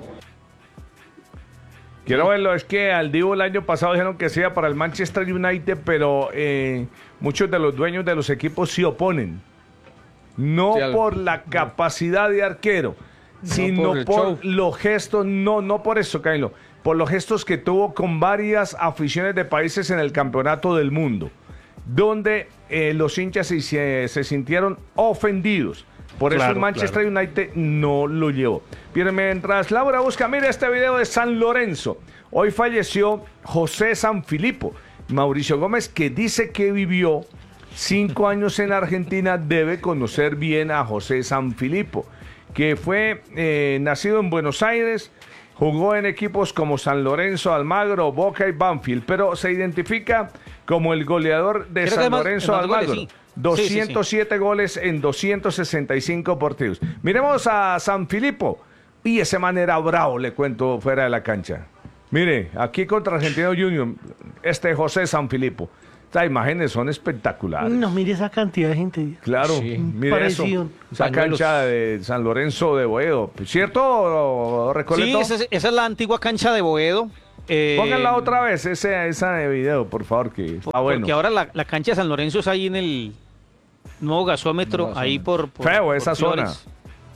Quiero verlo, es que al Divo el año pasado dijeron que sea para el Manchester United, pero eh, muchos de los dueños de los equipos se oponen. No Sí, al- por la capacidad de arquero, sino por el por show. los gestos, no, no por eso, Camilo, por los gestos que tuvo con varias aficiones de países en el campeonato del mundo, donde eh, los hinchas se, se- se sintieron ofendidos. Por eso Claro, el Manchester claro. United no lo llevó. Pero mientras Laura busca, mire este video de San Lorenzo. Hoy falleció José Sanfilippo. Mauricio Gómez, que dice que vivió cinco años en Argentina, debe conocer bien a José Sanfilippo, que fue eh, nacido en Buenos Aires, jugó en equipos como San Lorenzo, Almagro, Boca y Banfield, pero se identifica como el goleador de Creo que San además, Lorenzo en más goles, Almagro. sí. doscientos siete goles en doscientos sesenta y cinco partidos. Miremos a San Filipo. Y ese man era bravo, le cuento, fuera de la cancha. Mire, aquí contra Argentino Junior, este José San Filipo. Estas imágenes son espectaculares. No, mire esa cantidad de gente. Claro, Sí. mire eso. Parecido. Esa Pañuelos. cancha de San Lorenzo de Boedo. ¿Cierto, Recoleto? Sí, esa es, esa es la antigua cancha de Boedo. Eh, Pónganla otra vez, ese, esa de video, por favor, que está bueno. Porque ahora la, la cancha de San Lorenzo es ahí en el nuevo gasómetro, Nuevo ahí por, por Feo esa por Flores. zona.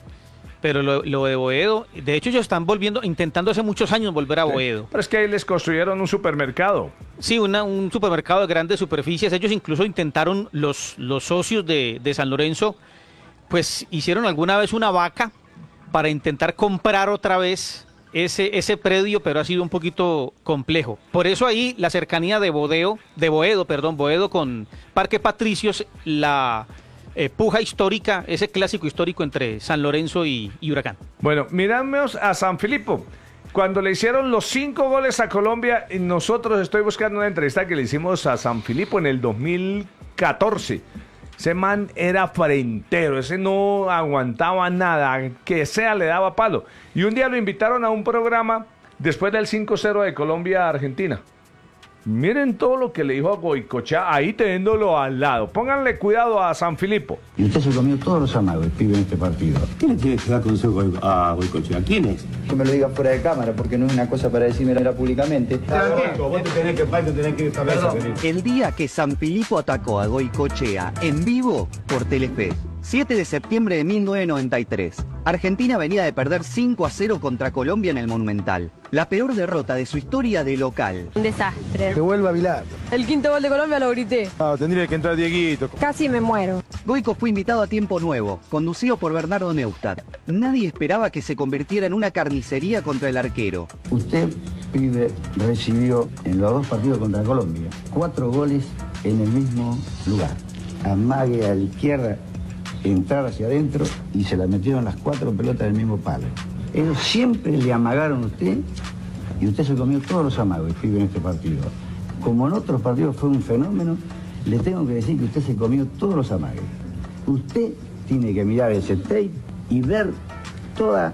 Pero lo, lo de Boedo, de hecho ellos están volviendo, intentando hace muchos años volver a Boedo. Pero es que ahí les construyeron un supermercado. Sí, una, un supermercado de grandes superficies. Ellos incluso intentaron, los, los socios de, de San Lorenzo, pues hicieron alguna vez una vaca para intentar comprar otra vez ese, ese predio, pero ha sido un poquito complejo. Por eso ahí la cercanía de Bodeo, de Boedo, perdón, Boedo con Parque Patricios, la eh, puja histórica, ese clásico histórico entre San Lorenzo y, y Huracán. Bueno, miramos a San Filipo. Cuando le hicieron los cinco goles a Colombia, y nosotros estoy buscando una entrevista que le hicimos a San Filipo en el dos mil catorce. Ese man era frentero, ese no aguantaba nada, que sea le daba palo. Y un día lo invitaron a un programa después del cinco cero de Colombia a Argentina. Miren todo lo que le dijo a Goicoechea, ahí teniéndolo al lado. Pónganle cuidado a San Filipo. Y usted se comió todos los amagos, pibe, en este partido. ¿Quién le tiene que dar consejo a Goicoechea? ¿Quién es? Que me lo diga fuera de cámara, porque no es una cosa para decirme públicamente. Vos te tenés que, te tenés que ir a El día que San Filipo atacó a Goicoechea en vivo por Telefe. siete de septiembre de mil novecientos noventa y tres. Argentina venía de perder cinco a cero contra Colombia en el Monumental. La peor derrota de su historia de local. Un desastre. Que vuelva Vilar. El quinto gol de Colombia lo grité. Ah, tendría que entrar Dieguito. Casi me muero. Goico fue invitado a Tiempo Nuevo, conducido por Bernardo Neustadt. Nadie esperaba que se convirtiera en una carnicería contra el arquero. Usted, pibe, recibió en los dos partidos contra Colombia cuatro goles en el mismo lugar. Amague a la izquierda, entrar hacia adentro y se la metieron las cuatro pelotas del mismo palo. Ellos siempre le amagaron a usted y usted se comió todos los amagos, pibe, en este partido. Como en otros partidos fue un fenómeno, le tengo que decir que usted se comió todos los amagues. Usted tiene que mirar ese tape y ver todas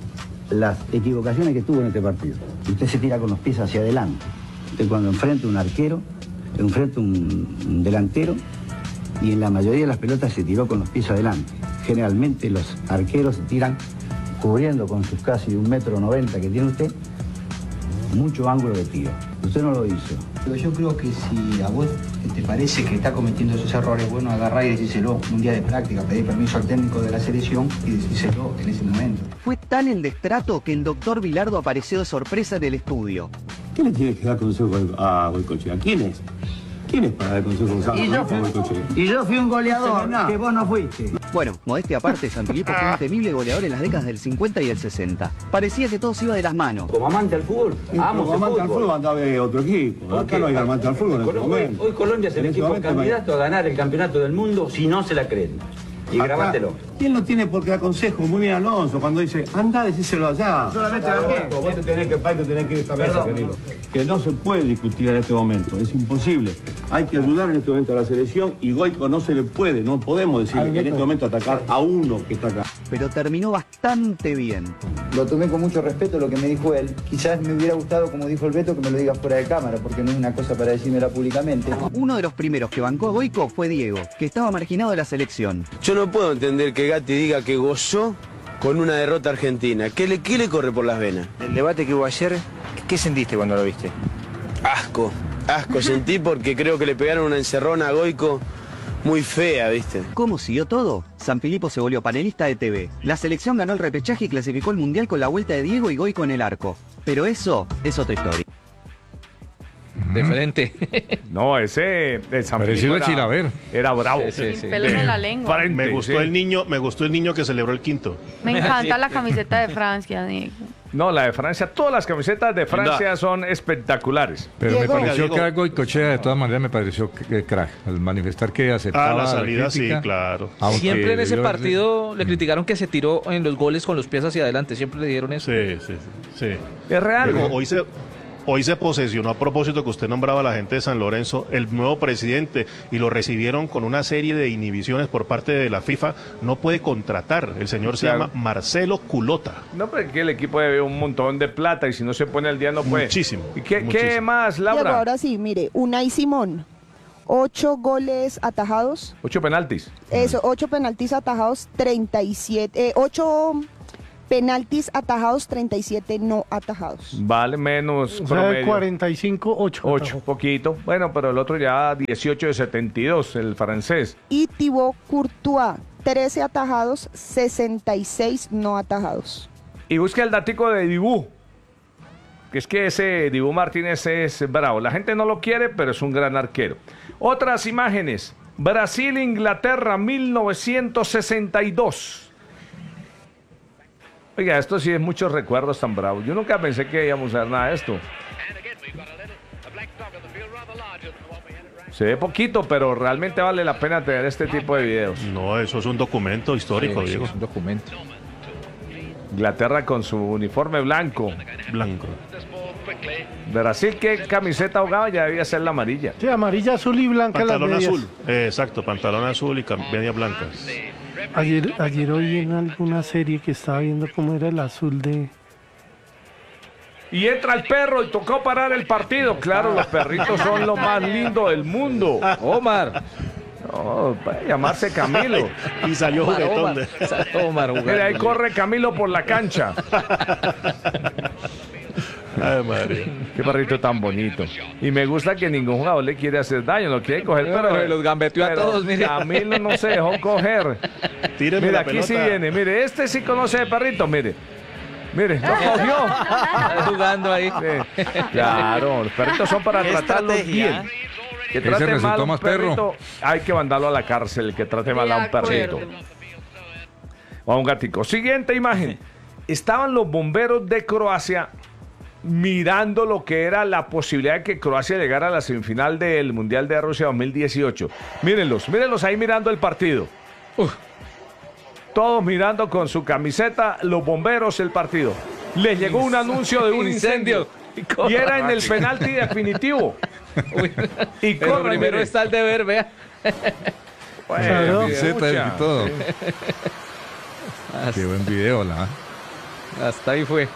las equivocaciones que tuvo en este partido. Usted se tira con los pies hacia adelante. Usted cuando enfrenta un arquero, enfrenta un, un delantero, y en la mayoría de las pelotas se tiró con los pies adelante. Generalmente los arqueros se tiran cubriendo con sus casi un metro noventa que tiene usted, mucho ángulo de tiro. Usted no lo hizo. Pero yo creo que si a vos te parece que está cometiendo esos errores, bueno, agarrá y decíselo un día de práctica, pedir permiso al técnico de la selección y decíselo en ese momento. Fue tal el destrato que el doctor Bilardo apareció de sorpresa en el estudio. ¿Quién le tiene que dar consejo a Goicoechea? ¿Quién es? ¿Quién es para dar consejos a Y yo, Goicoechea? y yo fui un goleador, que vos no fuiste. Bueno, modestia aparte, San Filipo fue un temible goleador en las décadas del cincuenta y del sesenta. Parecía que todo se iba de las manos. Como amante al fútbol, amo Como el amante al fútbol. fútbol andaba de otro equipo. Acá no hay amante al fútbol en este Hoy, momento. hoy Colombia es el En este equipo momento candidato a ganar el campeonato del mundo si no se la creen. Y Acá, grabátelo. ¿quién no tiene por qué dar consejo? Muy bien Alonso, cuando dice, anda, decíselo allá. Solamente Alonso, vos te tenés que, te tenés que ir a esta mesa, querido. Que no se puede discutir en este momento, es imposible. Hay que ayudar en este momento a la selección y Goico no se le puede, no podemos decir en este momento atacar a uno que está acá. Pero terminó bastante bien. Lo tomé con mucho respeto lo que me dijo él. Quizás me hubiera gustado, como dijo el Beto, que me lo diga fuera de cámara, porque no es una cosa para decírmela públicamente. Uno de los primeros que bancó a Goico fue Diego, que estaba marginado de la selección. Yo no puedo entender que Gatti diga que gozó con una derrota argentina. ¿Qué le, qué le corre por las venas? El debate que hubo ayer, ¿qué sentiste cuando lo viste? Asco, asco sentí porque creo que le pegaron una encerrona a Goico muy fea, ¿viste? ¿Cómo siguió todo? San Filipo se volvió panelista de T V. La selección ganó el repechaje y clasificó el Mundial con la vuelta de Diego y Goico en el arco. Pero eso es otra historia. De frente. No, ese de San Parecido Filipo a Chilaver. Era bravo. Sí, sí, sí. Pelos en la lengua. Frente, Me gustó sí. el niño, me gustó el niño que celebró el quinto. Me encanta la camiseta de Francia, Diego. No, la de Francia, todas las camisetas de Francia son espectaculares. Pero Diego. me pareció Diego. que a Goicoechea de todas maneras me pareció que, que crack, al manifestar que aceptaba Ah, la salida, sí, crítica, claro. aunque Siempre en ese debió- partido le criticaron que se tiró en los goles con los pies hacia adelante. Siempre le dieron eso. Sí, sí, sí. sí. Es real. Pero hoy se, hoy se posesionó, a propósito que usted nombraba a la gente de San Lorenzo, el nuevo presidente, y lo recibieron con una serie de inhibiciones por parte de la FIFA. No puede contratar. El señor se Claro. llama Marcelo Culota. No, pero es que el equipo debe un montón de plata y si no se pone al día no puede. Muchísimo, ¿Y qué, qué muchísimo. más, Diego, Laura? ahora sí, mire, Unai Simón. ocho goles atajados. Ocho penaltis. Eso, ocho penaltis atajados, treinta y siete, eh, ocho penaltis atajados, treinta y siete no atajados. Vale menos O sea, de promedio. cuarenta y cinco, ocho. Ocho, poquito. Bueno, pero el otro ya dieciocho de setenta y dos, el francés. Y Thibaut Courtois, trece atajados, sesenta y seis no atajados. Y busca el datico de Dibu. Que es que ese Dibu Martínez es bravo. La gente no lo quiere, pero es un gran arquero. Otras imágenes. Brasil-Inglaterra, mil novecientos sesenta y dos. Oiga, esto sí es muchos recuerdos tan bravos. Yo nunca pensé que íbamos a ver nada de esto. Se ve poquito, pero realmente vale la pena tener este tipo de videos. No, eso es un documento histórico, Sí, Diego. es un documento. Inglaterra con su uniforme blanco. Blanco. Brasil, ¿qué camiseta ahogaba? Ya debía ser la amarilla. Sí, amarilla, azul y blanca las Pantalón medias. azul. Eh, exacto, pantalón azul y cam- medias blancas. Ayer, ayer oí en alguna serie que estaba viendo cómo era el azul de... Y entra el perro y tocó parar el partido. Claro, los perritos son lo más lindo del mundo. Omar. No, puede llamarse Camilo. Y salió Omar, juguetón. Omar. de- Salió Omar jugando. Mira, ahí corre Camilo por la cancha. Ay, madre. Qué perrito tan bonito. Y me gusta que ningún jugador le quiere hacer daño, lo quiere coger, No, pero, pero los gambeteó a pero todos, mire. Camilo no se dejó coger. Tírenme Mira, la aquí pelota. sí viene, mire, este sí conoce de perrito, mire. Mire, lo cogió. Está jugando ahí. Sí. Claro, los perritos son para Qué tratarlos estrategia, bien. Que Ese trate resultó mal a un más perro. perrito, hay que mandarlo a la cárcel, el que trate mal a un perrito. O a un gatico. Siguiente imagen. Estaban los bomberos de Croacia mirando lo que era la posibilidad de que Croacia llegara a la semifinal del Mundial de Rusia dos mil dieciocho. Mírenlos, mírenlos ahí mirando el partido. Uf. Todos mirando con su camiseta, los bomberos el partido. Les llegó un anuncio de un incendio. Incendio. Y era en el penalti definitivo. Uy. Y Pero corre, primero mire. está el deber, vea. Bueno, Claro. Camiseta mucha. y todo. Qué buen video, la. Hasta ahí fue.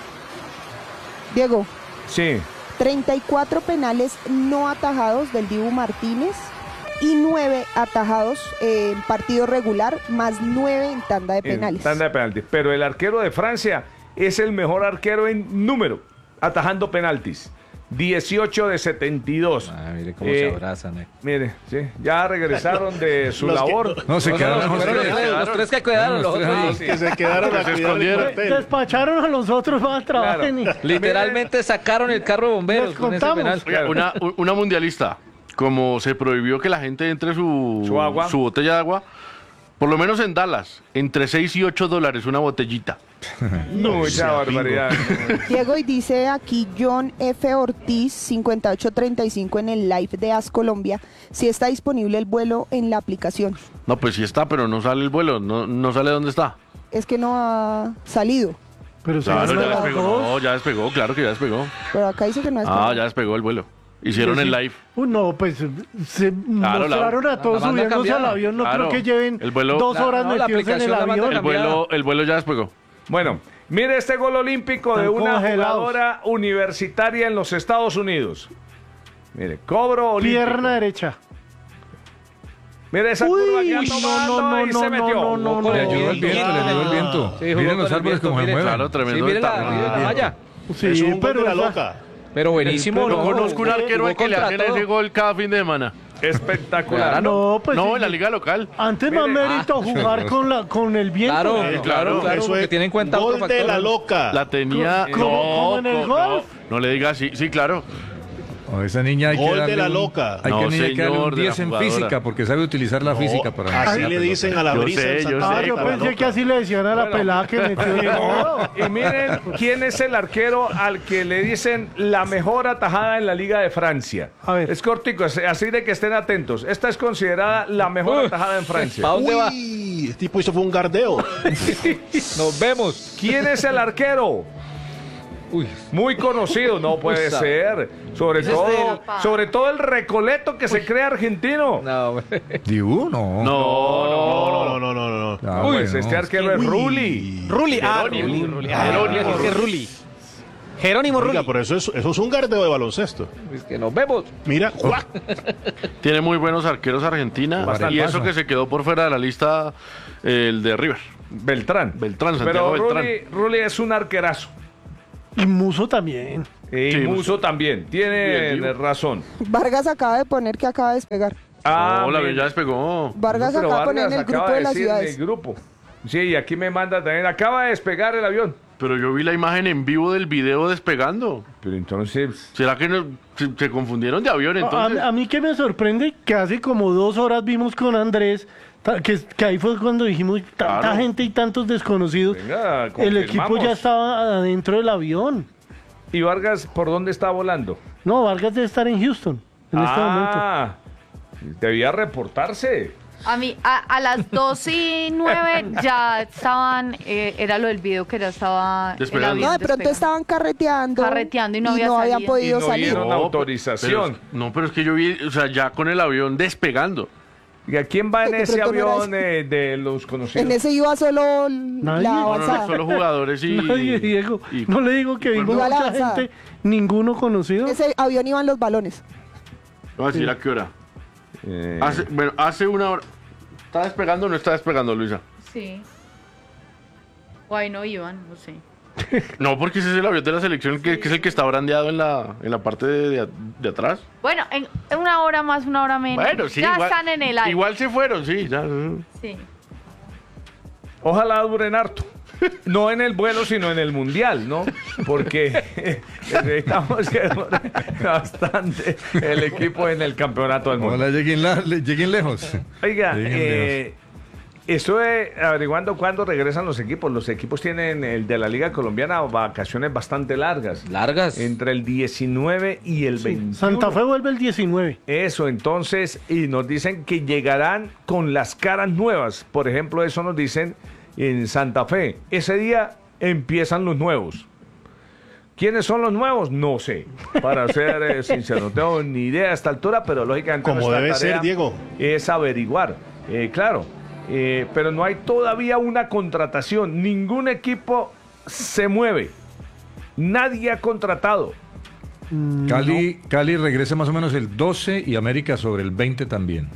Diego, Sí. treinta y cuatro penales no atajados del Dibu Martínez y nueve atajados en partido regular, más nueve en tanda de penales. En tanda de penaltis. Pero el arquero de Francia es el mejor arquero en número, atajando penaltis. dieciocho de setenta y dos. Ah, mire cómo Eh, se abrazan. eh. Mire, sí, ya regresaron de su Los que- labor. No, se quedaron Los los tres, tres. los tres que quedaron, los otros Ah, dos. sí. Que se quedaron a Se cuidar el escondieron. cuartel. Despacharon a los otros más trabajen y... Literalmente sacaron el carro de bomberos Les con ese contamos. penal. Oiga, una, u- una mundialista, como se prohibió que la gente entre su, Su agua. su botella de agua, por lo menos en Dallas, entre seis y ocho dólares una botellita. Mucha barbaridad. Diego, y dice aquí John F. Ortiz, cincuenta y ocho treinta y cinco en el live de As Colombia, si está disponible el vuelo en la aplicación. No, pues sí está, pero no sale el vuelo, no, no sale dónde está. Es que no ha salido, Pero se Claro, van a ya las despegó, dos. no, ya despegó, claro que ya despegó. pero acá dice que no es. Ah, ya despegó el vuelo. Hicieron el live. Uy, no, pues se Claro, la- mostraron a todos la manda subiéndose al cambiada. avión. No Claro. creo que lleven El vuelo- dos la- horas no, la metidos en el aplicación la manda avión. El vuelo, el vuelo ya despegó. Bueno, mire este gol olímpico de Están una congelados. jugadora universitaria en los Estados Unidos. Mire, cobro olímpico. Pierna derecha. Mire esa Uy, curva que no, ha tomado no, no, y no, se no, metió. no, no, Con Le el ayudó el viento. viento, le ayudó el viento. Sí, jugó Miren con los el árboles viento, como se mire. mueven. Claro, Sí, tremendo mire la, detalle. mire la malla. Sí, es un gol pero de la esa- loca. Pero buenísimo. No ¿no? conozco un Jugó arquero al que le contra hacen todo. ese gol cada fin de semana. Espectacular. No, pues No, sí, en la liga local. antes más Mire, mérito jugar con la con el viento. Claro, Eh, claro, claro, claro, Eso porque es tiene en cuenta gol otro de factor. la loca. La tenía. ¿Cómo- no, cómo en el no, golf? no le digas sí, sí, claro. A esa niña hay que Gol de darle la un- loca. Hay No, que, niña hay que darle señor, un de la diez en jugadora. física porque sabe utilizar la física para... Así le dicen a la Yo brisa. sé, en yo Santa sé. Ah, Fe, yo la pensé loca. que así le decían a la Bueno. pelada que metió el gol. Y miren quién es el arquero al que le dicen la mejor atajada en la Liga de Francia. A ver. Es cortico, es- así de que estén atentos. Esta es considerada la mejor atajada en Francia. ¿Para dónde va? Uy, este tipo hizo fue un gardeo. Nos vemos. ¿Quién es el arquero? Uy, Muy conocido, no puede Usa. ser. Sobre Ese es todo, del- sobre todo el recoleto que se cree argentino. no, hombre. ¿Dibu? No. No, No, no, no, no, no. Ah, Pues bueno. este arquero es Rulli. Rulli, ah, Jerónimo. Rulli, Rulli. Ah, Jerónimo. es que Rulli. Jerónimo Oiga, Rulli. por eso es, eso es un gardeo de baloncesto. Es que nos vemos. Mira, ¡guau! Tiene muy buenos arqueros Argentina. Bastante. Y eso que se quedó por fuera de la lista, eh, el de River. Beltrán. Beltrán, Santiago Pero Beltrán. Rulli, Rulli es un arquerazo. Y Muso también. Y Sí, Muso también. Tiene Bien, digo. razón. Vargas acaba de poner que acaba de despegar. Ah, no, la mira. ya despegó. Vargas No, pero acaba de poner en el Vargas acaba grupo de las decir en ciudades. el grupo. Sí, y aquí me manda también. Acaba de despegar el avión. Pero yo vi la imagen en vivo del video despegando. Pero entonces. ¿Será que no- se, se confundieron de avión entonces? A, a mí que me sorprende que hace como dos horas vimos con Andrés, ta- que, que ahí fue cuando dijimos tanta Claro. gente y tantos desconocidos. Venga, El equipo confirmamos. ya estaba adentro del avión. ¿Y Vargas por dónde está volando? No, Vargas debe estar en Houston en este momento. Ah, debía reportarse. A mí, a, a las dos y nueve ya estaban, eh, era lo del video que ya estaba el Despegando. avión No, de pronto despegando. estaban carreteando. Carreteando y no había habían salido. podido Y no salir. dieron pero- autorización. pero- no, pero es que yo vi, o sea, ya con el avión despegando. ¿Y a quién va en De ese pronto no era avión eh, de los conocidos? En ese iba solo Nadie. la No, no, no, avanzada. solo jugadores y... Nadie, Diego. y- No le digo que vimos Iba la mucha avanzada. gente, ninguno conocido. En ese avión iban los balones. Voy a decir a qué hora. Eh, Hace, bueno, hace una hora. ¿Está despegando o no está despegando, Luisa? Sí. O ahí no iban, no sé. No, porque ese es el avión de la selección que, que es el que está brandeado en la, en la parte de, de- de atrás. Bueno, en, en una hora más, una hora menos. Bueno, sí, ya igual, están en el aire. igual se fueron, sí. ya. Sí. Ojalá duren harto. No en el vuelo, sino en el mundial, ¿no? Porque necesitamos que dure bastante el equipo en el campeonato del mundo. Ojalá lleguen, la- le- lleguen lejos. Oiga, Lleguen eh, estuve averiguando cuándo regresan los equipos. Los equipos tienen, el de la Liga Colombiana, vacaciones bastante largas. Largas. Entre el diecinueve y el veintiuno. Santa Fe vuelve el diecinueve. Eso, entonces, y nos dicen que llegarán con las caras nuevas. Por ejemplo, eso nos dicen en Santa Fe. Ese día empiezan los nuevos. ¿Quiénes son los nuevos? No sé. Para ser eh, sincero, no tengo ni idea a esta altura, pero lógicamente Como nuestra debe tarea ser, Diego. es averiguar. Eh, claro, eh, pero no hay todavía una contratación. Ningún equipo se mueve. Nadie ha contratado. Cali, Cali regresa más o menos el doce y América sobre el veinte también.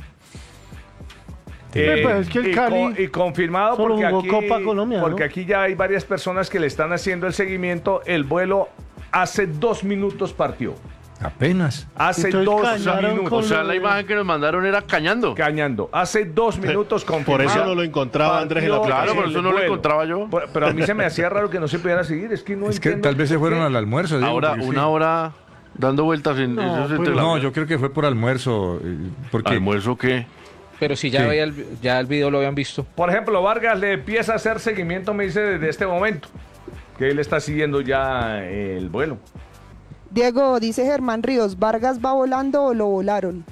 Eh, Pues, es que el y, Cali con- y confirmado solo porque jugó aquí, Copa Colombia, ¿no? porque aquí ya hay varias personas que le están haciendo el seguimiento. El vuelo hace dos minutos partió. Apenas. Hace Entonces dos cañaron minutos. O con sea, lo la de- imagen que nos mandaron era cañando. Cañando. Hace dos minutos confirmado. Por eso no lo encontraba Andrés en la Partió Claro, por el eso no lo vuelo. encontraba yo. Por- Pero a mí se me hacía raro que no se pudiera seguir. Es que no Es que entiendo tal vez se por fueron qué. al almuerzo. Diego, Ahora, porque una sí. hora dando vueltas en No, esos pues, entre la- No, yo creo que fue por almuerzo. eh, Porque ¿Almuerzo qué? Pero si ya, Sí. veía el, ya el video lo habían visto. Por ejemplo, Vargas le empieza a hacer seguimiento, me dice, desde este momento. Que él está siguiendo ya el vuelo. Diego, dice Germán Ríos, ¿Vargas va volando o lo volaron?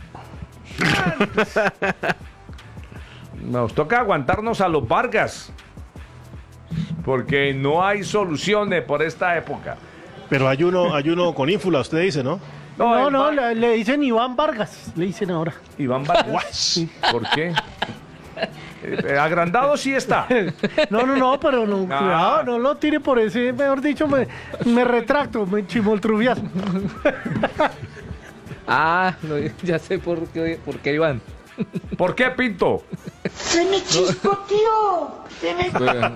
Nos toca aguantarnos a los Vargas. Porque no hay soluciones por esta época. Pero hay uno, hay uno con ínfula, usted dice, ¿no? No, el no, Va- le, le dicen Iván Vargas, le dicen ahora. Iván Vargas. ¿Por qué? Eh, agrandado sí está. No, no, no, pero no, Ah. cuidado, no lo tire por ese, mejor dicho, me, me retracto, me chimoltrufias. Ah, no, ya sé por qué, por qué Iván. ¿Por qué, Pinto? ¡Se me chispoteó! ¡Se me...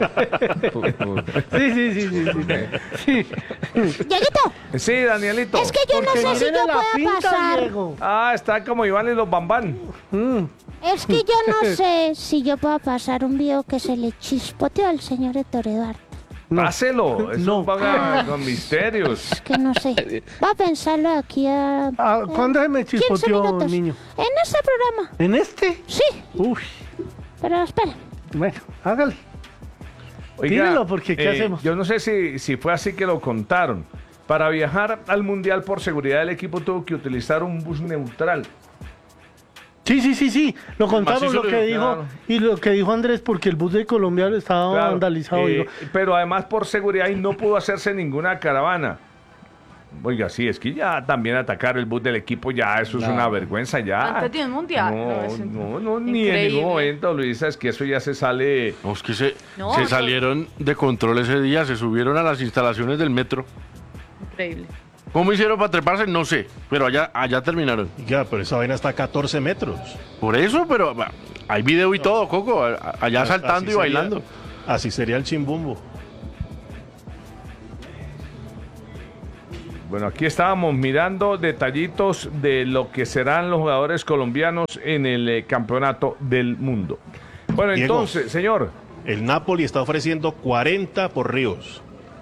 Sí, sí, sí, sí. sí. sí. Dieguito, Sí, Danielito. es que yo no Porque sé si miren yo la pueda pinta, pasar. Diego. Ah, está como Iván y los Bambán. Mm. Es que yo no sé si yo puedo pasar un video que se le chispoteó al señor Héctor Eduardo. No. Páselo. Eso No. van a- con misterios. Es que no sé. Va a pensarlo aquí a... Ah, ¿cuándo se me quince chispoteó, minutos. niño? En este programa. ¿En este? Sí, Uy, pero espera. bueno, hágale. Oiga, Tírelo, porque ¿qué eh, hacemos? Yo no sé si, si fue así que lo contaron. Para viajar al Mundial por seguridad, el equipo tuvo que utilizar un bus neutral. Sí, sí, sí, sí, lo contaron macizo lo que le- dijo claro. y lo que dijo Andrés porque el bus de Colombia estaba Claro, vandalizado. eh, digo. pero además por seguridad y no pudo hacerse ninguna caravana. Oiga, sí, es que ya también atacar el bus del equipo, ya eso es No. una vergüenza ya. Antes de un mundial. No, No, es no, no, ni en increíble. ningún momento, Luisa, es que eso ya se sale. No, es que se, No, se eso- salieron de control ese día, se subieron a las instalaciones del metro. Increíble. ¿Cómo hicieron para treparse? No sé, pero allá, allá terminaron. Ya, pero esa vaina está a catorce metros. Por eso, pero bah, hay video y todo, Coco, a- allá Así saltando y sería- bailando. Así sería el chimbumbo. Bueno, aquí estábamos mirando detallitos de lo que serán los jugadores colombianos en el eh, campeonato del mundo. Bueno, Diego, entonces, señor. El Napoli está ofreciendo cuarenta por Ríos.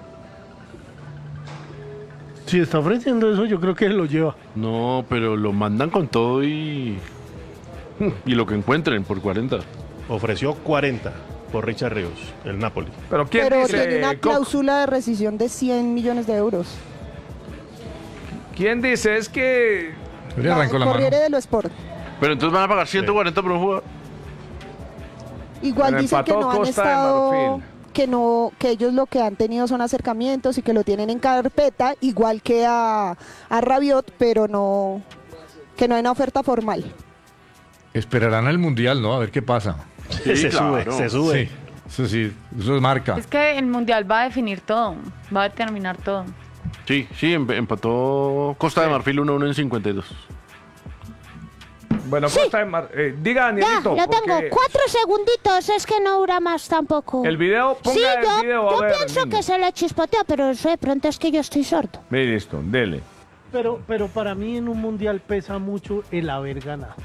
Si está ofreciendo eso, yo creo que él lo lleva. No, pero lo mandan con todo y. Y lo que encuentren por cuarenta. Ofreció cuarenta por Richard Ríos, el Napoli. Pero ¿quién Pero dice, tiene una Coco? cláusula de rescisión de cien millones de euros. ¿Quién dice? Es que... Corriere dello Sport. Pero entonces van a pagar ciento cuarenta por un jugador. Igual Pero dicen que empató no han Costa de estado, Marfil. que no, que ellos lo que han tenido son acercamientos y que lo tienen en carpeta, igual que a, a Rabiot, pero no, que no hay una oferta formal. Esperarán al Mundial, ¿no? A ver qué pasa. Sí, Se claro. sube, se sube. Sí, eso sí, eso es marca. Es que el Mundial va a definir todo, va a determinar todo. Sí, sí, em- empató Costa de Marfil uno uno en cincuenta y dos. Bueno, Costa de Mar... eh, diga, Ya, Danielito. lo tengo. porque Cuatro segunditos, es que no dura más tampoco. El video, ponga sí, el yo, video, a yo ver, pienso niño. que se le chispotea, pero eso de pronto es que yo estoy sordo. Ve, listo, dele. Pero, pero para mí en un mundial pesa mucho el haber ganado.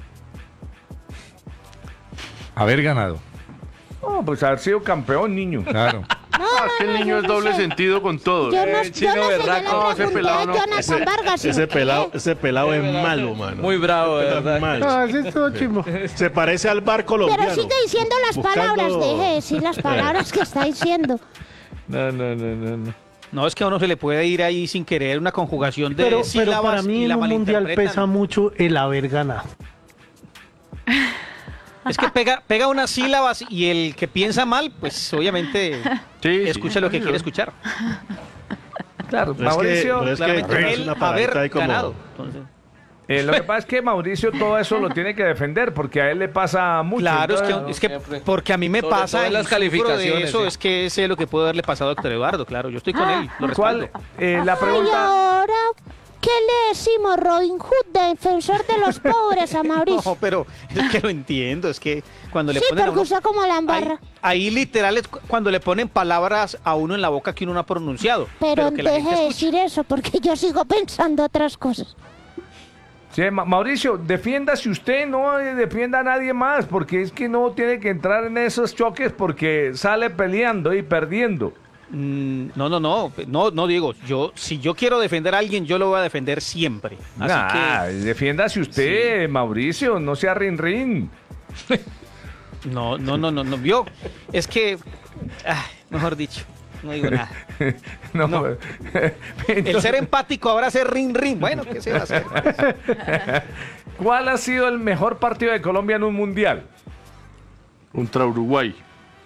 Haber ganado. Oh, pues haber sido campeón, niño. Claro. Ah, que el niño es doble sentido con todo. Yo no- Eh, yo no sé, yo le No, ese pregunté pelado a no. Jonathan Ese, Vargas y- ese pelado, ese pelado es malo, mano. Muy bravo, de Ese pelado es verdad. malo. Ah, ese es todo chimbo. Se parece al bar colombiano. Pero sigue diciendo las Buscando- palabras, deje de decir las palabras que está diciendo. No, no, no, no, no. No, es que a uno se le puede ir ahí sin querer una conjugación de Pero, pero sílabas para mí y en la un mundial malinterpretan. pesa mucho el haber ganado. Es que pega, pega unas sílabas y el que piensa mal, pues obviamente escucha lo que quiere escuchar. Claro, Pero es que- Mauricio, pero es que claramente es él una haber paradita ahí como- ganado. Entonces, Eh, lo que pasa es que Mauricio todo eso lo tiene que defender porque a él le pasa mucho. claro, es entonces- que, es que porque a mí me Sobre pasa todo en y las sufro calificaciones, de eso, sí. es que sé lo que puede haberle pasado a doctor Eduardo, claro, yo estoy con él, lo ¿Cuál? respaldo. Eh, la Y pregunta... ahora, ¿qué le decimos, Robin Hood, defensor de los pobres, a Mauricio? No, pero es que lo entiendo, es que cuando le Sí, ponen a porque uno- usa como la embarra. ahí literal es cu- cuando le ponen palabras a uno en la boca que uno no ha pronunciado. Pero que la deje gente de escuche. decir eso, porque yo sigo pensando otras cosas. Sí, Ma- Mauricio, defiéndase usted, no eh, defienda a nadie más, porque es que no tiene que entrar en esos choques porque sale peleando y perdiendo. Mm, no, no, no, no, no digo, yo, si yo quiero defender a alguien, yo lo voy a defender siempre. Así Nah, defiéndase usted, Mauricio, no sea rin rin. que, no, no, no, no, no, vio, es que, ah, mejor dicho, no digo nada. No, No. El ser empático ahora ser rin rin, bueno, ¿qué se va a hacer? ¿Cuál ha sido el mejor partido de Colombia en un mundial? Contra Uruguay.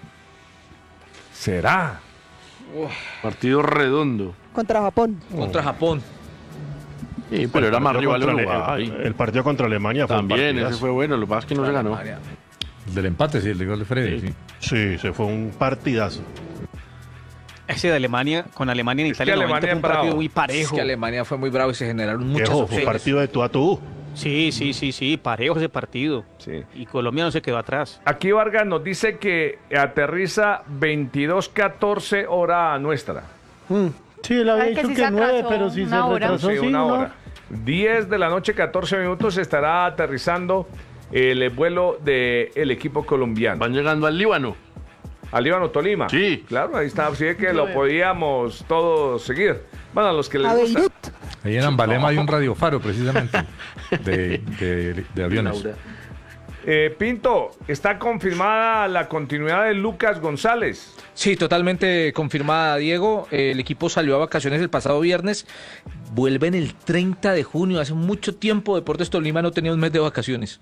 ¿Será? Partido redondo. Contra Japón. Contra Japón. Sí, pero era más rival Contra Uruguay. Ale- el, el partido contra Alemania fue un También, partidazo. ese fue bueno. Lo que pasa es que no se ganó. El del empate, sí, el de gol de Freddy. Sí. Sí, se fue un partidazo. Ese de Alemania, con Alemania en Es que Italia, Alemania noventa fue un es bravo. partido muy Es parejo. que Alemania fue muy bravo y se generaron muchas Viejo, fue un opciones. partido de tú a tú. Sí, sí, sí, sí, parejo ese partido. Sí. Y Colombia no se quedó atrás. Aquí Vargas nos dice que aterriza veintidós catorce hora nuestra. Mm, Sí, él había Ay, que dicho sí que se nueve, atrasó pero si se una hora. retrasó, Sí, sí, una ¿no? hora. diez de la noche, catorce minutos, estará aterrizando el vuelo del equipo colombiano. Van llegando al Líbano. Al Líbano, Tolima. Sí. Claro, ahí está. Así es que lo podíamos todos seguir. Bueno, a los que les A gusta. Beirut. Ahí en Ambalema hay un radiofaro, precisamente, de, de- de aviones. Eh, Pinto, ¿está confirmada la continuidad de Lucas González? Sí, totalmente confirmada, Diego. Eh, el equipo salió a vacaciones el pasado viernes. Vuelven el treinta de junio. Hace mucho tiempo Deportes Tolima no tenía un mes de vacaciones.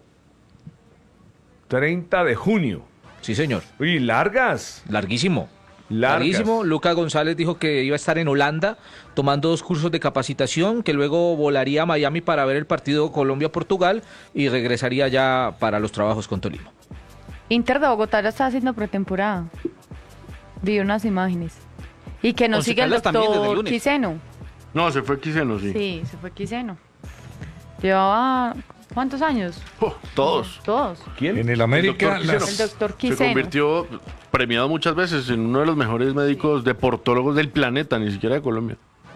treinta de junio. Sí, señor. Uy, largas. Larguísimo. Largas. Larguísimo. Lucas González dijo que iba a estar en Holanda tomando dos cursos de capacitación, que luego volaría a Miami para ver el partido Colombia-Portugal y regresaría ya para los trabajos con Tolima. Inter de Bogotá ya está haciendo pretemporada. Vi unas imágenes. Y que nos Once sigue el Caldas también desde el doctor lunes. Quiseno. No, se fue Quiseno, sí. Sí, se fue Quiseno. Llevaba, ¿cuántos años? Oh, todos. Todos. ¿Quién? En el América, El doctor las- El doctor Se Quiseno. convirtió, premiado muchas veces, en uno de los mejores médicos deportólogos del planeta, ni siquiera de Colombia.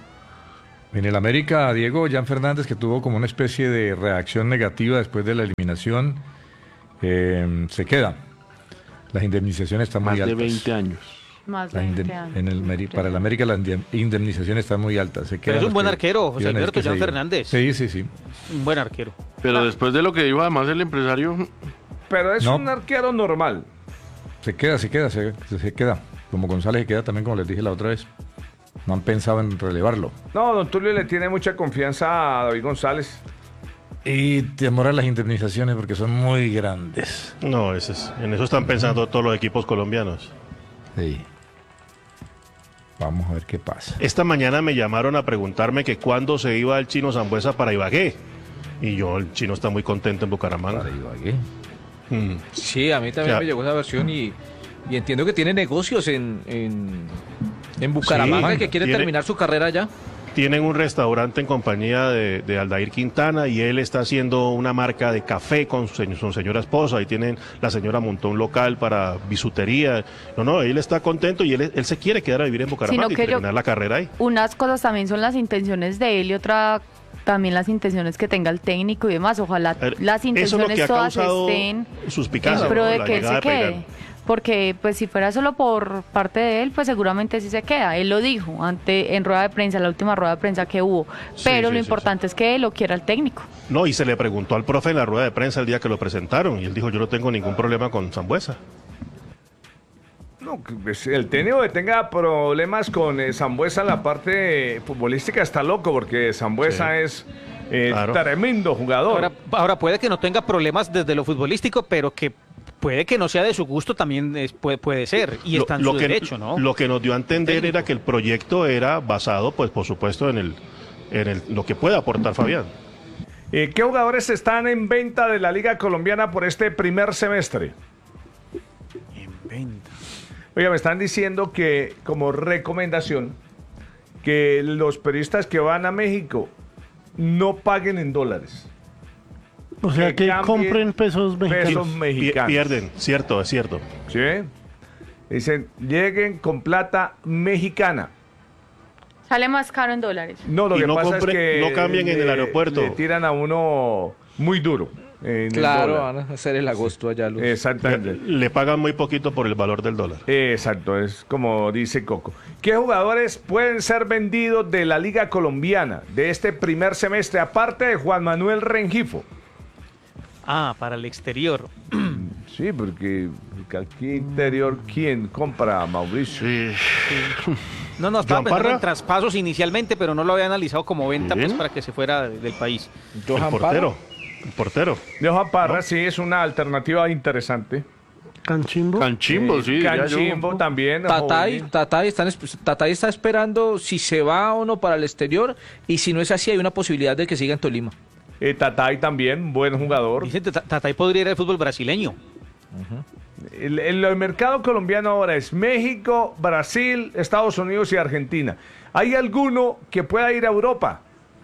en el América, Diego Jan Fernández, que tuvo como una especie de reacción negativa después de la eliminación, eh, se queda. Las indemnizaciones están Más muy de altas. veinte años. Más de La indem- veinte años. en el Meri- para el América las indem- indemnizaciones están muy altas. Se Pero quedan es un los buen que arquero, José iban a Alberto que se Jan iban. Fernández. Sí, sí, sí. Un buen arquero. Pero después de lo que dijo además el empresario, Pero es No. un arquero normal. Se queda, se queda, se, se queda. Como González se queda también, como les dije la otra vez. No han pensado en relevarlo. No, don Tulio le tiene mucha confianza a David González. Y demorar las indemnizaciones porque son muy grandes. No, ese es- en eso están pensando todos los equipos colombianos. Sí. Vamos a ver qué pasa. Esta mañana me llamaron a preguntarme que cuándo se iba el Chino Sambuesa para Ibagué. Y yo, el Chino está muy contento en Bucaramanga. Para Ibagué. Mm. Sí, a mí también Ya. me llegó esa versión y, y entiendo que tiene negocios en, en, en Bucaramanga Sí, y que quiere tiene- terminar su carrera allá. Tienen un restaurante en compañía de, de Aldair Quintana y él está haciendo una marca de café con su, señ- su señora esposa y tienen, la señora montó un local para bisutería. No, no, él está contento y él, él se quiere quedar a vivir en Bucaramanga Sino y que yo- terminar la carrera ahí. Unas cosas también son las intenciones de él y otra también las intenciones que tenga el técnico y demás. Ojalá ver, las eso es lo intenciones que ha todas causado estén suspicacia, en pro ¿no? de La que él llegada se de quede. Peirano. Porque pues si fuera solo por parte de él, pues seguramente sí se queda. Él lo dijo ante en rueda de prensa, la última rueda de prensa que hubo. Sí, Pero sí, lo sí, importante es que lo quiera el técnico. No, y se le preguntó al profe en la rueda de prensa el día que lo presentaron y él dijo, yo no tengo ningún problema con Sambuesa. No, que, pues, el técnico que tenga problemas con eh, Sambuesa en la parte futbolística está loco, porque Sambuesa Sí. es eh, Claro. tremendo jugador. Ahora, ahora puede que no tenga problemas desde lo futbolístico, pero que puede que no sea de su gusto también es- puede, puede ser. Y está en su que, derecho, ¿no? Lo que nos dio a entender Técnico. era que el proyecto era basado, pues por supuesto, en el, en el, lo que puede aportar Fabián. Eh, ¿Qué jugadores están en venta de la Liga Colombiana por este primer semestre? En venta. Oiga, me están diciendo que, como recomendación, que los periodistas que van a México no paguen en dólares. O sea, Que que cambien compren pesos mexicanos. Pesos mexicanos. Pi- Pierden, cierto, es cierto. ¿Sí? Dicen, lleguen con plata mexicana. Sale más caro en dólares. No, lo Y que no pasa compre- es que no cambien en el le- aeropuerto. Le tiran a uno muy duro. en el Claro, dólar. van a hacer el agosto allá. Los... Le, Exactamente. le pagan muy poquito por el valor del dólar. Exacto, es como dice Coco. ¿Qué jugadores pueden ser vendidos de la Liga Colombiana de este primer semestre, aparte de Juan Manuel Rengifo? Ah, para el exterior. Sí, porque aquí interior, ¿quién compra a Mauricio? No, no, estaba ¿Johan pensando Parra? en traspasos inicialmente, pero no lo había analizado como venta Bien. pues, para que se fuera de- del país. El portero. El portero. De Johan Parra, sí, es una alternativa interesante. Canchimbo. Canchimbo, Eh, sí. diría yo. Canchimbo también. Tatay, joven. Tatay, están, esp- Tatay está esperando si se va o no para el exterior y si no es así hay una posibilidad de que siga en Tolima. Eh, Tatay también, buen jugador. Dicen que Ta- Tatay podría ir al fútbol brasileño. El, el- el mercado colombiano ahora es México, Brasil, Estados Unidos y Argentina. ¿Hay alguno que pueda ir a Europa?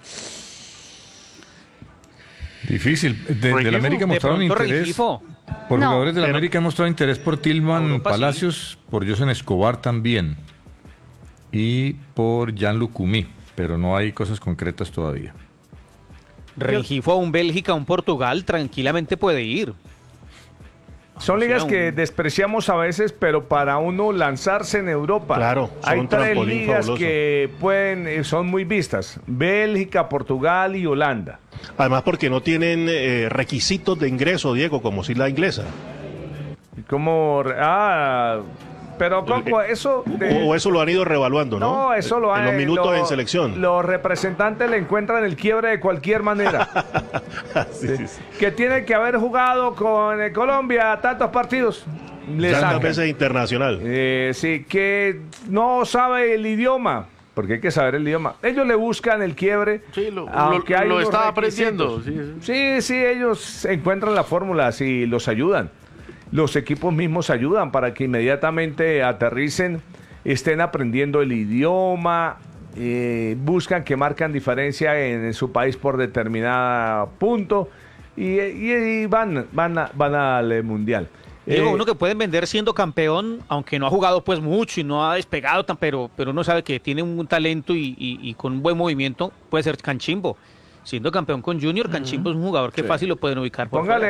Difícil. De, de Rengifo. la América De mostraron pronto interés. Rengifo. Por No. jugadores de la Pero- América han mostrado interés por Tilman Europa, sí. Palacios, por Josen Escobar también. Y por Jan Lucumí. Pero no hay cosas concretas todavía. Rengifo a un Bélgica, a un Portugal, tranquilamente puede ir. Son O sea, ligas un- que despreciamos a veces, pero para uno lanzarse en Europa. Claro, son hay un tres trampolín ligas fabuloso. que pueden, eh, son muy vistas: Bélgica, Portugal y Holanda. Además porque no tienen eh, requisitos de ingreso, Diego, como si la inglesa. Y como, ah, pero Coco, eso. de- O, o eso lo han ido revaluando, ¿no? No, eso lo En han- los minutos lo- en selección. Los representantes le encuentran el quiebre de cualquier manera. Sí, sí, sí. Que tiene que haber jugado con eh, Colombia tantos partidos. Le Tantas sacan. veces internacional. Eh, sí, que no sabe el idioma, porque hay que saber el idioma. Ellos le buscan el quiebre. Sí, lo, aunque lo- hay lo unos está requisitos. aprendiendo. Sí, sí. Sí, sí, ellos encuentran la fórmula y los ayudan. Los equipos mismos ayudan para que inmediatamente aterricen, estén aprendiendo el idioma eh, buscan que marcan diferencia en, en su país por determinado punto y, y- y van, van, a- van al mundial. Digo, Eh, uno que pueden vender siendo campeón, aunque no ha jugado pues mucho y no ha despegado tan, pero, pero uno sabe que tiene un talento y, y- y con un buen movimiento, puede ser Canchimbo. Siendo campeón con Junior, Canchimbo es un jugador que Sí. fácil lo pueden ubicar por Póngale